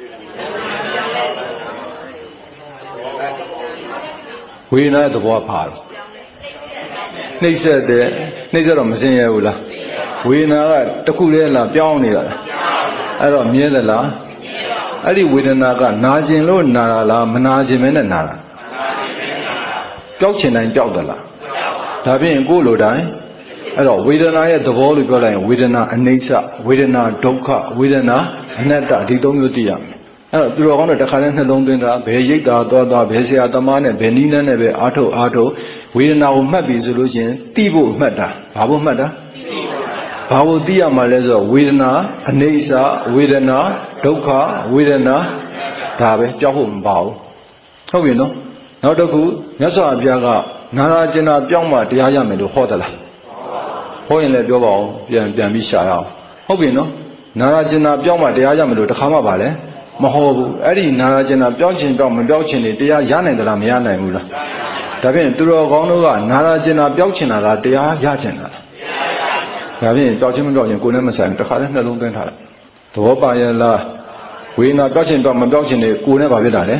S2: ဝေဒနာရဲ့သဘောပါတော့နှိမ့်ဆက်တဲ့နှိမ့်ဆက်တော့မစင်ရဘူးလားဝေဒနာကတခုတည်းလားပြောင်းနေတာလားအဲ့တော့မြဲသလားအဲ့ဒီဝေဒနာကနာကျင်လို့နာတာလားမနာကျင်မဲနဲ့နာတာပျောက်ချင်တိုင်းပျောက်သလားဒါဖြင့်ကိုယ်လိုတိုင်းအဲ့တော့ဝေဒနာရဲ့သဘောလို့ပြောလိုက်ရင်ဝေဒနာအနိစ္စဝေဒနာဒုက္ခဝေဒနာအနတ္တဒီသုံးမျိုးသိရမယ်အဲ့တော့သူတော်ကောင်းတို့တစ်ခါနဲ့နှလုံးသွင်းတာဘယ်ရိတ်တာသွားသွားဘယ်ဆရာသမားနဲ့ဘယ်နည်းနဲ့ပဲအားထုတ်အားထုတ်ဝေဒနာကိုမှတ်ပြီဆိုလို့ချင်းသိဖို့မှတ်တာဘာဖို့မှတ်တာဘာလို့သိရမှာလဲဆိုတော့ဝေဒနာအနိစ္စဝေဒနာဒုက္ခဝေဒနာဒါပဲကြောက်ဖို့မပါဘူးဟုတ်ပြီနော်နောက်တစ်ခုမြတ်စွာဘုရားကနာနာကျင်နာပြောင်းမှတရားရမယ်လို့ဟောသလားဟောရင်လည်းပြောပါအောင်ပြန်ပြန်ပြီးရှာရအောင်ဟုတ်ပြီနော်နာနာကျင်နာပြောင်းမှတရားရမယ်လို့တခါမှပါလဲမဟောဘူးအဲ့ဒီနာနာကျင်နာပြောင်းချင်ပြောင်းမပြောင်းချင်နေတရားရနိုင်သလားမရနိုင်ဘူးလားဒါဖြင့်သူတော်ကောင်းတို့ကနာနာကျင်နာပြောင်းချင်တာလားတရားရချင်တာလားဒါဖြင့်ပြောက်ချင်းမပြောက်ချင်းကိုယ်နဲ့မဆိုင်တခါတည်းနှလုံးသွင်းထားလိုက်သဘောပါရဲ့လားဝေဒနာပြောက်ချင်းပြောက်မပြောက်ချင်းနေကိုယ်နဲ့ဘာဖြစ်တာလဲဆ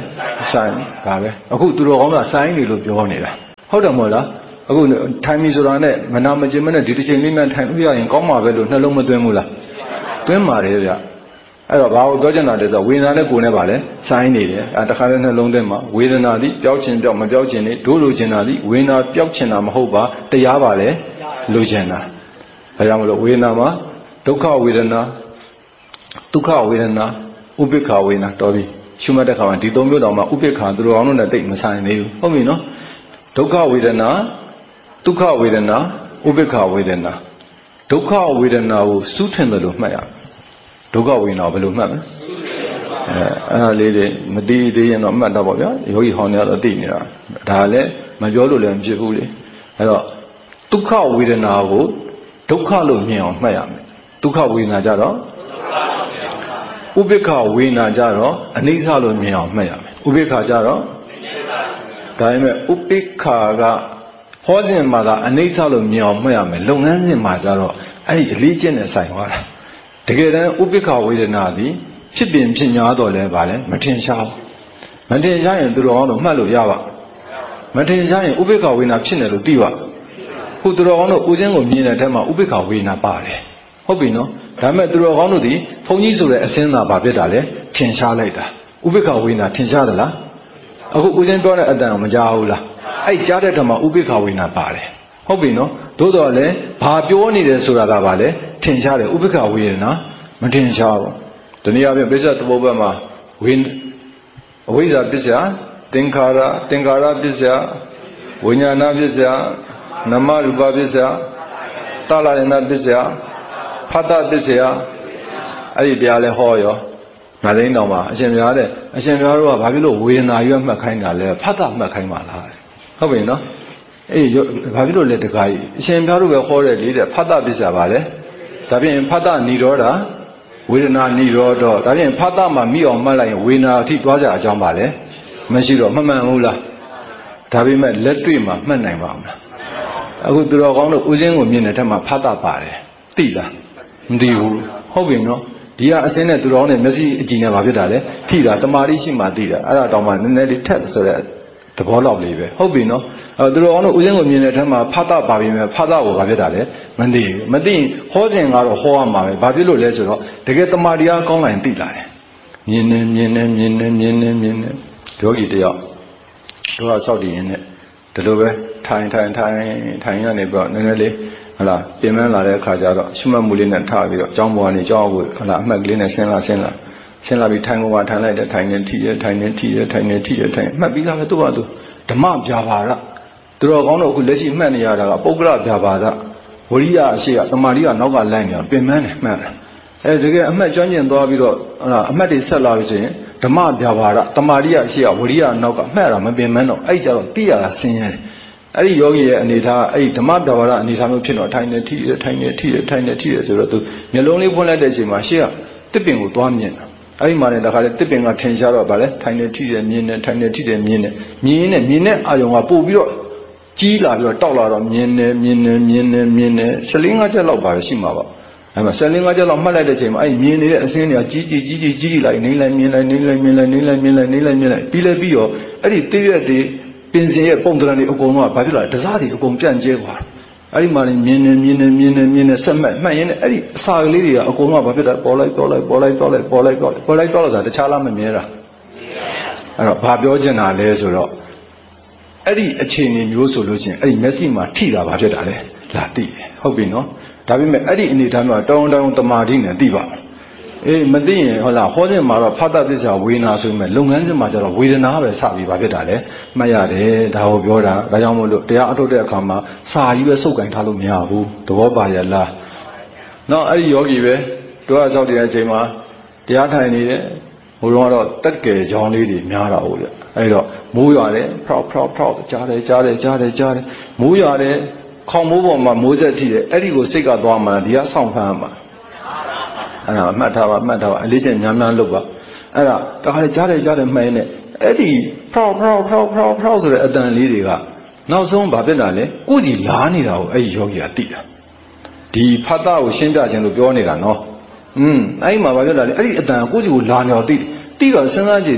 S2: ဆိုင်ဒါပဲအခုသူတော်ကောင်းကစိုင်းနေလို့ပြောနေတာဟုတ်တယ်မဟုတ်လားအခုထိုင်ပြီဆိုတာနဲ့မနာမကျင်မနဲ့ဒီတစ်ချိန်လေးမှထိုင်လို့ရရင်ကောင်းမှာပဲလို့နှလုံးမသွင်းဘူးလားသွင်းပါတယ်ဗျအဲ့တော့ဘာကိုပြောချင်တာလဲဆိုဝေဒနာနဲ့ကိုယ်နဲ့ပါလဲစိုင်းနေတယ်အဲတခါလဲနှလုံးသွင်းမှာဝေဒနာသည်ပျောက်ခြင်းပျောက်မပျောက်ခြင်းနေဒို့လိုချင်တာသည်ဝေဒနာပျောက်ခြင်းတာမဟုတ်ပါတရားပါလေလိုချင်တာဒါကြောင့်မလို့ဝေဒနာမှာဒုက္ခဝေဒနာဒုက္ခဝေဒနာဥပိ္ပခဝေဒနာတော်ပြီရှုမှတ်တဲ့ခါမှာဒီသုံးမျိုးတောင်မှဥပိ္ပခသူတော်ကောင်းတို့နဲ့တိတ်မဆိုင်သေးဘူးဟုတ်ပြီနော်ဒုက္ခဝေဒနာဒုက္ခဝေဒနာဥပိ္ပခဝေဒနာဒုက္ခဝေဒနာကိုစူးထင်တယ်လို့မှတ်ရဒုက္ခဝေဒနာဘယ်လိုမှတ်မလဲအဲအဲ့ဒါလေးတွေမသိသေးရင်တော့မှတ်တော့ပေါ့ဗျာယောဂီဟောင်းတွေကတော့သိနေတာဒါလည်းမပြောလို့လည်းမဖြစ်ဘူးလေအဲ့တော့ဒုက္ခဝေဒနာကိုဒုက္ခလို့မြင်အောင်မှတ်ရမယ်ဒုက္ခဝေဒနာကြတော့ဥပိ္ပခဝေဒနာကြတော့အနိစ္စလို့မြင်အောင်မှတ်ရမယ်ဥပိ္ပခကြတော့ဒါပေမဲ့ဥပိ္ပခကဟောခြင်းမှာကအနိစ္စလို့မြင်အောင်မှတ်ရမယ်လုပ်ငန်းစဉ်မှာကြတော့အဲ့ဒီအလေးကျင့်နဲ့ဆိုင်သွားတာတကယ်တမ်းဥပိ္ပခဝေဒနာသည်ဖြစ်ပင်ဖြစ်냐တော့လဲပါလဲမထင်ရှားဘူးမထင်ရှားရင်သူတော်ကောင်းတို့မှတ်လို့ရပါမထင်ရှားရင်ဥပိ္ပခဝေဒနာဖြစ်နေလို့သိပါခုသူတော်ကောင်းတို့ဦးစင်းကိုမြင်တဲ့အထက်မှာဥပိ္ပခဝေဒနာပါတယ်ဟုတ်ပြီနော်ဒါပေမဲ့သူတော်ကောင်းတို့ဒီဘုန်းကြီးဆိုတဲ့အစင်းသာဘာဖြစ်တာလဲထင်ရှားလိုက်တာဥပိ္ပခဝေဒနာထင်ရှားသလားအခုဦးစင်းပြောတဲ့အတန်ကိုမကြားဘူးလားအဲ့ကြားတဲ့ထက်မှာဥပိ္ပခဝေဒနာပါတယ်ဟုတ်ပြီနော်သို့တော်လည်းဘာပြောနေတယ်ဆိုတာကဘာလဲထင်ရှားတယ်ဥပိ္ပခဝေဒနာမထင်ရှားဘူးတနည်းအားဖြင့်ပိဿတဘောဘက်မှာဝိအဝိဇ္ဇာပစ္စယသင်္ခါရသင်္ခါရပစ္စယဝိညာဏပစ္စယနမရူပပစ္စယတလရဏပစ္စယဖတ်တပစ္စယအဲ့ဒီတရားလဲဟောရောငါသိန်းတော်မှာအရှင်ဘုရားတဲ့အရှင်ဘုရားတို့ကဘာဖြစ်လို့ဝေဒနာရွက်မှတ်ခိုင်းတာလဲဖတ်တမှတ်ခိုင်းပါလားဟုတ်ပြီနော်အေးဘာဖြစ်လို့လဲတခါကြီးအရှင်ဘုရားတို့ပဲဟောတယ်လေတဲ့ဖတ်တပစ္စယပါလေဒါဖြင့်ဖတ်တနိရောဓဝေဒနာနိရောဓဒါဖြင့်ဖတ်တမှာမိအောင်မှတ်လိုက်ရင်ဝေဒနာအထိသွားကြအကြောင်းပါလေမရှိတော့မမှန်ဘူးလားဒါပေမဲ့လက်တွေ့မှာမှတ်နိုင်ပါမလားအခုသူတော်ကောင်းတို့ဦးစင်းကိုမြင်တဲ့ထက်မှာဖတ်တပါတယ်သိလားမသိဘူးဟုတ်ပြီနော်ဒီကအစင်းနဲ့သူတော်ကောင်းနဲ့မျက်စိအကြည့်နဲ့ဘာဖြစ်တာလဲထိတာတမာတိရှိမှသိတာအဲ့ဒါတောင်မှနည်းနည်းလေးထက်ဆိုတဲ့သဘောလောက်လေးပဲဟုတ်ပြီနော်အဲသူတော်ကောင်းတို့ဦးစင်းကိုမြင်တဲ့ထက်မှာဖတ်တပါပြီမဲ့ဖတ်တကိုဘာဖြစ်တာလဲမသိဘူးမသိရင်ဟောခြင်းကတော့ဟောရမှာပဲဘာဖြစ်လို့လဲဆိုတော့တကယ်တမာတိအားကောင်းလာရင်သိလာတယ်မြင်နေမြင်နေမြင်နေမြင်နေမြင်နေယောဂီတယောက်တို့ကစောက်တည်ရင်းနဲ့ဒီလိုပဲထိုင်ထိုင်ထိုင်ထိုင်ရနေပြီးတော့နည်းနည်းလေးဟလာပြင်ပန်းလာတဲ့အခါကျတော့ရှုမှတ်မှုလေးနဲ့ထားပြီးတော့ကြောင်းပေါ်ကနေကြောင်းကိုဟလာအမှတ်ကလေးနဲ့ဆင်းလာဆင်းလာဆင်းလာပြီးထိုင်ကုန်မှာထိုင်လိုက်တဲ့ထိုင်နေထိရထိုင်နေထိရထိုင်နေထိရထိုင်မှတ်ပြီးသားပဲသူ့ဟာသူဓမ္မဗျာပါဒသူတော်ကောင်းတို့အခုလက်ရှိမှတ်နေရတာကပုဂ္ဂလဗျာပါဒဝရိယအရှိကတမာတိကနောက်ကလိုက်နေတာပြင်ပန်းတယ်မှတ်တယ်အဲတကယ်အမှတ်ကျွမ်းကျင်သွားပြီးတော့ဟလာအမှတ်တွေဆက်လာပြီးဆိုရင်ဓမ္မဗျာပါဒတမာတိကအရှိကဝရိယနောက်ကမှတ်တာမပြင်ပန်းတော့အဲ့ကြတော့တိရတာဆင်းရဲတယ်အဲ့ဒီယောဂီရဲ့အနေထားအဲ့ဒီဓမ္မဗျာပါဒအနေထားမျိုးဖြစ်တော့ထိုင်နေထိရထိုင်နေထိရထိုင်နေထိရဆိုတော့သူမျက်လုံးလေးဖွင့်လိုက်တဲ့အချိန်မှာရှေ့ကတစ်ပင်ကိုသွားမြင်တာအဲ့ဒီမှာလည်းတခါလေတစ်ပင်ကထင်ရှားတော့ဗာလဲထိုင်နေထိတယ်မြင်နေထိုင်နေထိတယ်မြင်နေမြင်နေမြင်နေအာယုံကပို့ပြီးတော့ကြီးလာပြီးတော့တောက်လာတော့မြင်နေမြင်နေမြင်နေမြင်နေဆယ်လေးငါးချက်လောက်ပါပဲရှိမှာပါအဲ့မှာဆယ်လေးငါးချက်လောက်မှတ်လိုက်တဲ့အချိန်မှာအဲ့မြင်နေတဲ့အစင်းတွေကကြီးကြီးကြီးကြီးကြီးလိုက်နေလိုက်မြင်လိုက်နေလိုက်မြင်လိုက်နေလိုက်မြင်လိုက်နေလိုက်မြင်လိုက်ပြီးလဲပြီးတော့အဲ့ဒီတည့်ရက်တွေပင်စင်ရဲ့ပုံသဏ္ဍာန်တွေအကုန်လုံးကဘာဖြစ်လာလဲတစားတွေအကုန်ပြန့်ကျဲသွားအဲ့ဒီမှာနေမြင်နေမြင်နေမြင်နေမြင်နေဆက်မှတ်မှတ်ရင်အဲ့ဒီအစာကလေးတွေကအကုန်လုံးကဘာဖြစ်တာပေါ်လိုက်ပေါ်လိုက်ပေါ်လိုက်ပေါ်လိုက်ပေါ်လိုက်ပေါ်လိုက်ပေါ်လိုက်ပေါ်လိုက်ဆိုတာတခြားလားမမြဲတာအဲ့တော့ဘာပြောချင်တာလဲဆိုတော့အဲ့ဒီအခြေအနေမျိုးဆိုလို့ချင်းအဲ့ဒီမျက်စိမှာထိတာဘာဖြစ်တာလဲလာသိတယ်ဟုတ်ပြီနော်ဒါပေမဲ့အဲ့ဒီအနေထားမှာတောင်းတောင်းတမာတိနဲ့သိပါအေးမသိရင်ဟုတ်လားဟောခြင်းမှာတော့ဖတ်တပစ္စယဝေဒနာဆိုပေမဲ့လုပ်ငန်းစဉ်မှာကျတော့ဝေဒနာပဲစပြီးဘာဖြစ်တာလဲမှတ်ရတယ်ဒါကိုပြောတာဒါကြောင့်မို့လို့တရားအထုတ်တဲ့အခါမှာစာကြီးပဲစုပ်ကင်ထားလို့မရဘူးသဘောပါရလားနော်အဲ့ဒီယောဂီပဲတို့ကကြောက်တဲ့အချိန်မှာတရားထိုင်နေတယ်ဟိုတော့တက်ကယ်ကြောင်းလေးတွေများတာဟုတ်ရအဲ့တော့မိုးရတယ်ဖောက်ဖောက်ဖောက်ကြားတယ်ကြားတယ်ကြားတယ်ကြားတယ်မိုးရတယ်ခေါင်းမိုးပေါ်မှာမိုးဆက်ထိတယ်အဲ့ဒီကိုစိတ်ကသွားမှဒီကဆောင်းဖမ်းမှာအဲ့ဒါမှတ်ထားပါမှတ်ထားပါအလေးချက်များများလုပ်ပါအဲ့ဒါတခါလေကြားတယ်ကြားတယ်မှန်နေအဲ့ဒီဖောက်ဖောက်ဖောက်ဖောက်ဖောက်ဆိုတဲ့အတန်လေးတွေကနောက်ဆုံးဘာဖြစ်တာလဲကိုယ်ကြီးလားနေတာကိုအဲ့ဒီယောဂီကသိတာဒီဖတ်တာကိုရှင်းပြခြင်းလို့ပြောနေတာနော်อืมအဲ့ဒီမှာဘာဖြစ်တာလဲအဲ့ဒီအတန်ကိုယ်ကြီးကိုလာနေတော့သိတယ်သိတော့စဉ်းစားကြည့်တယ်ဒ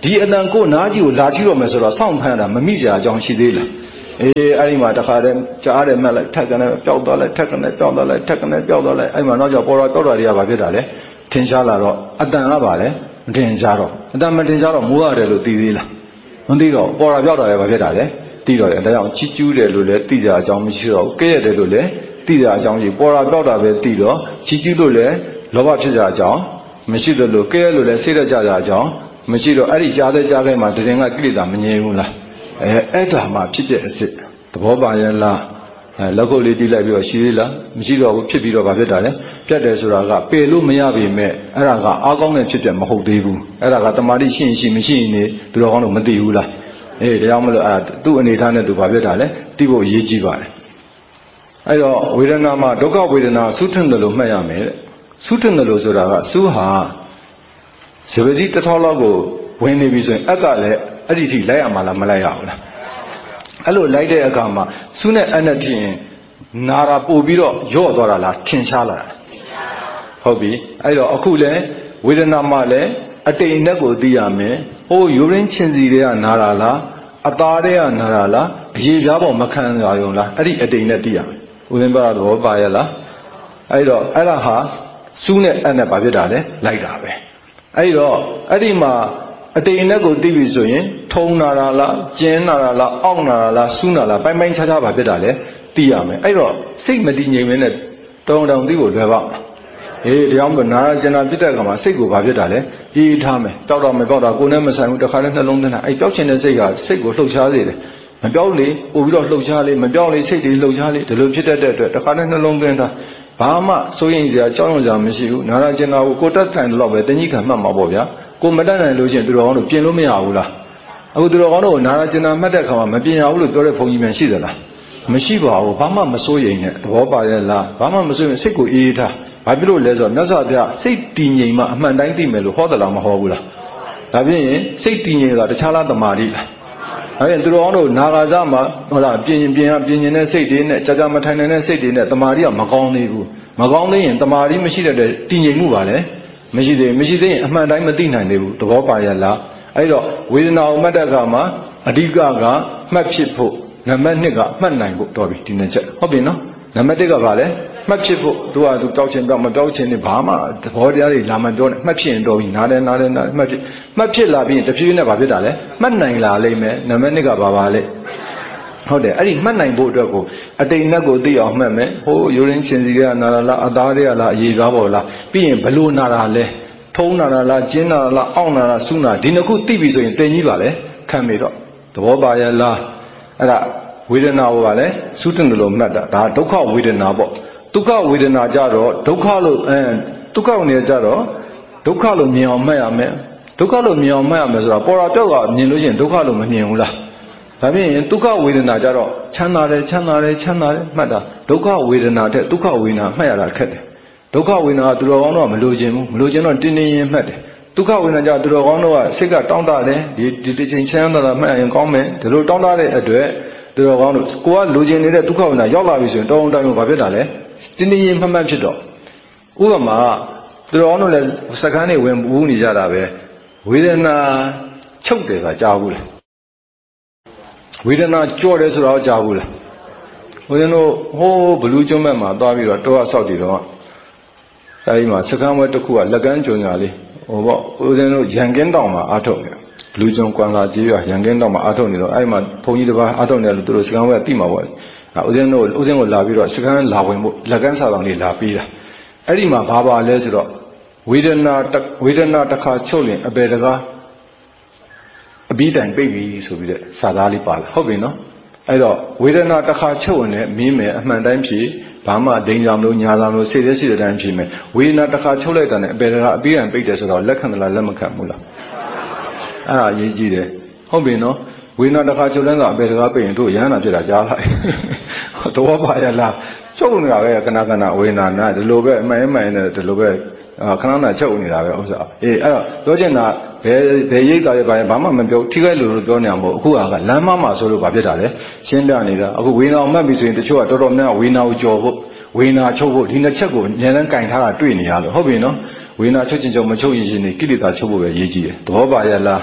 S2: ဒီအတန်ကိုနားကြီးကိုလာကြည့်တော့မယ်ဆိုတော့စောင့်ဖမ်းတာမမိကြအကြောင်းရှိသေးလားအေးအဲ့ဒီမှာတခါတည်းကြားတယ်မှတ်လိုက်ထက်ကနေပျောက်သွားလိုက်ထက်ကနေပျောက်သွားလိုက်ထက်ကနေပျောက်သွားလိုက်အဲ့မှာနောက်ကျပေါ်တော့ပျောက်တာတွေကဘာဖြစ်တာလဲထင်ရှားလာတော့အတန်ကပါလဲမထင်ရှားတော့အတန်မထင်ရှားတော့မိုးရတယ်လို့သိသေးလားမသိတော့ပေါ်တာပျောက်တာလည်းဘာဖြစ်တာလဲသိတော့တယ်ဒါကြောင့်ချီကျူးတယ်လို့လည်းသိကြအကြောင်းမရှိတော့ကဲရတယ်လို့လည်းသိကြအကြောင်းရှိပေါ်တာပျောက်တာပဲသိတော့ချီကျူးလို့လည်းလောဘဖြစ်ကြအကြောင်းမရှိသလိုကဲရလို့လည်းစိတ်ရကြကြအကြောင်းမရှိတော့အဲ့ဒီကြားတဲ့ကြားတဲ့မှာတရင်ကကိလေသာမငြိမ်ဘူးလားအဲအဲ့ဒါမှဖြစ်တဲ့အစ်သဘောပါရဲ့လားအဲလက်ခုပ်လေးတီးလိုက်ပြီးတော့ရှိသေးလားမရှိတော့ဘူးဖြစ်ပြီးတော့ဘာဖြစ်တာလဲပြတ်တယ်ဆိုတာကပယ်လို့မရပေမဲ့အဲ့ဒါကအားကောင်းတဲ့ဖြစ်တဲ့မဟုတ်သေးဘူးအဲ့ဒါကတမာတိရှိရင်ရှိမရှိရင်နေသူတော်ကောင်းတို့မသိဘူးလားအေးဒါကြောင့်မလို့အဲ့ဒါသူ့အနေထားနဲ့သူဘာဖြစ်တာလဲသိဖို့အရေးကြီးပါတယ်အဲ့တော့ဝေဒနာမှာဒုက္ခဝေဒနာဆုထင်တယ်လို့မှတ်ရမယ်တဲ့ဆုထင်တယ်လို့ဆိုတာကဆုဟာဇဝတိတထောလောက်ကိုဝင်နေပြီဆိုရင်အက်ကလည်းအဲ့ဒီထိလိုက်ရမှာလားမလိုက်ရဘူးလားအဲ့လိုလိုက်တဲ့အခါမှာဆုနဲ့အနဲ့ထင်နာတာပို့ပြီးတော့ရော့သွားတာလားထင်ရှားလာတာဟုတ်ပြီအဲ့တော့အခုလဲဝေဒနာမှလည်းအတိမ်နဲ့ကိုသိရမယ်ဟိုယူရင်းချင်းစီတွေကနာတာလားအသားတွေကနာတာလားအရေပြားပေါ်မခံရရုံလားအဲ့ဒီအတိမ်နဲ့သိရမယ်ဦးဇင်းပြောတော့ပါရဲ့လားအဲ့တော့အဲ့ဒါဟာဆုနဲ့အနဲ့ဘာဖြစ်တာလဲလိုက်တာပဲအဲ့တော့အဲ့ဒီမှာအတိမ်အနက်ကိုသိပြီဆိုရင်ထုံနာတာလားကျင်းနာတာလားအောင့်နာတာလားစူးနာလားပိုင်းပိုင်းခြားခြားပါဖြစ်တာလဲသိရမယ်အဲ့တော့စိတ်မတည်ငြိမ်မင်းနဲ့တောင်းတောင်းသိဖို့လွယ်ပါ့မလားအေးတရားမလို့နာကျင်နာဖြစ်တဲ့အခါမှာစိတ်ကိုဘာဖြစ်တာလဲအေးထားမယ်တောက်တော့မပြောက်တာကိုယ်နဲ့မဆိုင်ဘူးတခါနဲ့နှလုံးသွင်းတာအဲ့ပြောက်ချင်တဲ့စိတ်ကစိတ်ကိုလှုပ်ရှားစေတယ်မပြောက်လေပို့ပြီးတော့လှုပ်ရှားလေမပြောက်လေစိတ်တွေလှုပ်ရှားလေဒီလိုဖြစ်တတ်တဲ့အတွက်တခါနဲ့နှလုံးသွင်းတာဘာမှစိုးရင်စရာကြောက်ရွံ့စရာမရှိဘူးနာကျင်နာကိုကိုတက်ထိုင်တော့ပဲတဏှိခံမှတ်မှာပေါ့ဗျာကိုမတတ်နိုင်လို့ချင်းသူတော်ကောင်းတို့ပြင်လို့မရဘူးလားအခုသူတော်ကောင်းတို့နာနာကျင်နာမှတ်တဲ့အခါမှာမပြင်ရဘူးလို့ပြောတဲ့ဘုန်းကြီးများရှိသလားမရှိပါဘူးဘာမှမစိုးရိမ်နဲ့သဘောပါရဲ့လားဘာမှမစိုးရင်စိတ်ကိုအေးအေးထားဘာဖြစ်လို့လဲဆိုတော့မြတ်စွာဘုရားစိတ်တည်ငြိမ်မှအမှန်တိုင်းသိမယ်လို့ဟောတယ်လားမဟောဘူးလားဒါဖြင့်စိတ်တည်ငြိမ်တာတခြားလားတမာတိလားအဲ့ဒါသူတော်ကောင်းတို့နာဂါဇမှာဟုတ်လားပြင်ရင်ပြင်ရပြင်ရင်တဲ့စိတ်တွေနဲ့ကြာကြာမထိုင်နိုင်တဲ့စိတ်တွေနဲ့တမာတိကမကောင်းသေးဘူးမကောင်းသေးရင်တမာတိမရှိတဲ့တည်ငြိမ်မှုပါလေမရှိသေးမရှိသေးရင်အမှန်တိုင်းမသိနိုင်သေးဘူးသဘောပါရလားအဲ့တော့ဝေဒနာကိုမှတ်တဲ့အခါမှာအဓိကကမှတ်ဖြစ်ဖို့နံပါတ်နှစ်ကမှတ်နိုင်ဖို့တော်ပြီဒီနေ့ချက်ဟုတ်ပြီနော်နံပါတ်တစ်ကဘာလဲမှတ်ဖြစ်ဖို့သူကသူတောက်ချင်တော့မတောက်ချင်နေဘာမှသဘောတရားတွေလာမပြောနဲ့မှတ်ဖြစ်ရင်တော်ပြီနားတယ်နားတယ်နားမှတ်ဖြစ်မှတ်ဖြစ်လာပြီးရင်တဖြည်းဖြည်းနဲ့ဘာဖြစ်တာလဲမှတ်နိုင်လာလိမ့်မယ်နံပါတ်နှစ်ကဘာပါလဲဟုတ်တယ်အဲ့ဒီမှတ်နိုင်ဖို့အတွက်ကိုအတိမ်နဲ့ကိုသိအောင်မှတ်မယ်ဟိုယူရင်းရှင်စီကနာတာလားအသားတွေကလားအရေကားပေါ်လားပြီးရင်ဘလို့နာတာလဲထုံးနာတာလားကျင်းနာတာလားအောင့်နာတာစူးနာဒီနှစ်ခုသိပြီဆိုရင်တင်ကြီးပါလေခံပြီတော့သဘောပါရဲ့လားအဲ့ဒါဝေဒနာကိုပါလေစူးတင်တယ်လို့မှတ်တာဒါဒုက္ခဝေဒနာပေါ့ဒုက္ခဝေဒနာကြတော့ဒုက္ခလို့အဲဒုက္ခနေကြတော့ဒုက္ခလို့မြင်အောင်မှတ်ရမယ်ဒုက္ခလို့မြင်အောင်မှတ်ရမယ်ဆိုတာပေါ်တာပြောက်ကမြင်လို့ရှိရင်ဒုက္ခလို့မမြင်ဘူးလားဒါဖြင့်ဒုက္ခဝေဒနာကြတော့ချမ်းသာတယ်ချမ်းသာတယ်ချမ်းသာတယ်မှတ်တာဒုက္ခဝေဒနာတဲ့ဒုက္ခဝေဒနာမှတ်ရတာခက်တယ်ဒုက္ခဝေဒနာကသူတော်ကောင်းတော့မလိုချင်ဘူးမလိုချင်တော့တင်းတင်းရင်မှတ်တယ်ဒုက္ခဝေဒနာကြသူတော်ကောင်းတော့ကစိတ်ကတောင်းတတယ်ဒီဒီတစ်ချိန်ချမ်းသာတာမှတ်ရင်ကောင်းမယ်ဒီလိုတောင်းတတဲ့အတွက်သူတော်ကောင်းတို့ကိုကလိုချင်နေတဲ့ဒုက္ခဝေဒနာရောက်လာပြီဆိုရင်တောင်းတိုင်းကိုဘာဖြစ်တာလဲတင်းတင်းရင်မှတ်မှတ်ဖြစ်တော့ဥပမာသူတော်ကောင်းတို့လည်းစကန်းနေဝင်ဘူးနေကြတာပဲဝေဒနာချုပ်တယ်ကကြားဘူးလားဝေဒနာကြော့တယ်ဆိုတော့ကြားဘူးလားဦးဇင်းတို့ဟိုးဘလူးကျွမ်းမဲ့မှာသွားပြီးတော့တောအဆောက်တည်တော့အဲဒီမှာစကန်းဝဲတစ်ခုကလက်ကမ်းကြုံညာလေးဟိုပေါ့ဦးဇင်းတို့ရန်ကင်းတောင်မှာအားထုတ်နေဘလူးကျွန်းကွမ်လာကြီးရရန်ကင်းတောင်မှာအားထုတ်နေတော့အဲဒီမှာဘုန်းကြီးတစ်ပါးအားထုတ်နေလို့သူတို့စကန်းဝဲတိမှာပေါ့ဦးဇင်းတို့ဦးဇင်းကိုလာပြီးတော့စကန်းလာဝင်ဖို့လက်ကမ်းစာဆောင်လေးလာပြီးတာအဲ့ဒီမှာဘာပါလဲဆိုတော့ဝေဒနာဝေဒနာတစ်ခါချုပ်ရင်အပေတကားအပြီးတိုင်ပိတ်ပြီဆိုပြီးတဲ့စာသားလေးပါလာဟုတ်ပြီနော်အဲ့တော့ဝေဒနာတစ်ခါချုပ်ရင်လည်းမင်းမယ်အမှန်တိုင်းဖြစ်ဘာမှဒိန်ကြမလို့ညာလာမလို့စိတ်ရရှိတဲ့တိုင်းဖြစ်မယ်ဝေဒနာတစ်ခါချုပ်လိုက်တာနဲ့အပေတကားအပြီးတိုင်ပိတ်တယ်ဆိုတော့လက်ခံသလားလက်မခံဘူးလားအဲ့ဒါအရေးကြီးတယ်ဟုတ်ပြီနော်ဝေဒနာတစ်ခါချုပ်လန်းတာအပေတကားပိတ်ရင်တို့ရဟန္တာဖြစ်တာကြားလိုက်တော့ပါရလားချုပ်နေတာပဲခဏခဏဝေဒနာနာဒီလိုပဲအမှန်အမှန်နဲ့ဒီလိုပဲခဏခဏချုပ်နေတာပဲဥစ္စာအေးအဲ့တော့ပြောချင်တာဘယ်ဘယ်ရိတ်တာရဲ့ဘာဘာမှမပြောထိခိုက်လို့လို့ပြောနေမှာမဟုတ်အခုကလမ်းမမှာဆိုလို့ဘာဖြစ်တာလဲရှင်းပြနေတာအခုဝေနာမှတ်ပြီဆိုရင်တချို့ကတော်တော်များဝေနာကိုကြော်ဖို့ဝေနာချုပ်ဖို့ဒီနှစ်ချက်ကိုဉာဏ်နဲ့ကင်ထားတာတွေ့နေရလို့ဟုတ်ပြီနော်ဝေနာချုပ်ချင်းချုပ်မချုပ်ရင်ရှင်နေကိလေသာချုပ်ဖို့ပဲရေးကြည့်တယ်သဘောပါရဲ့လား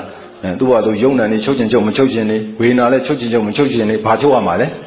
S2: အဲသူ့ဘာသူယုံနာနေချုပ်ချင်ချုပ်မချုပ်ချင်နေဝေနာလဲချုပ်ချင်ချုပ်မချုပ်ချင်နေဘာချုပ်ရမှာလဲ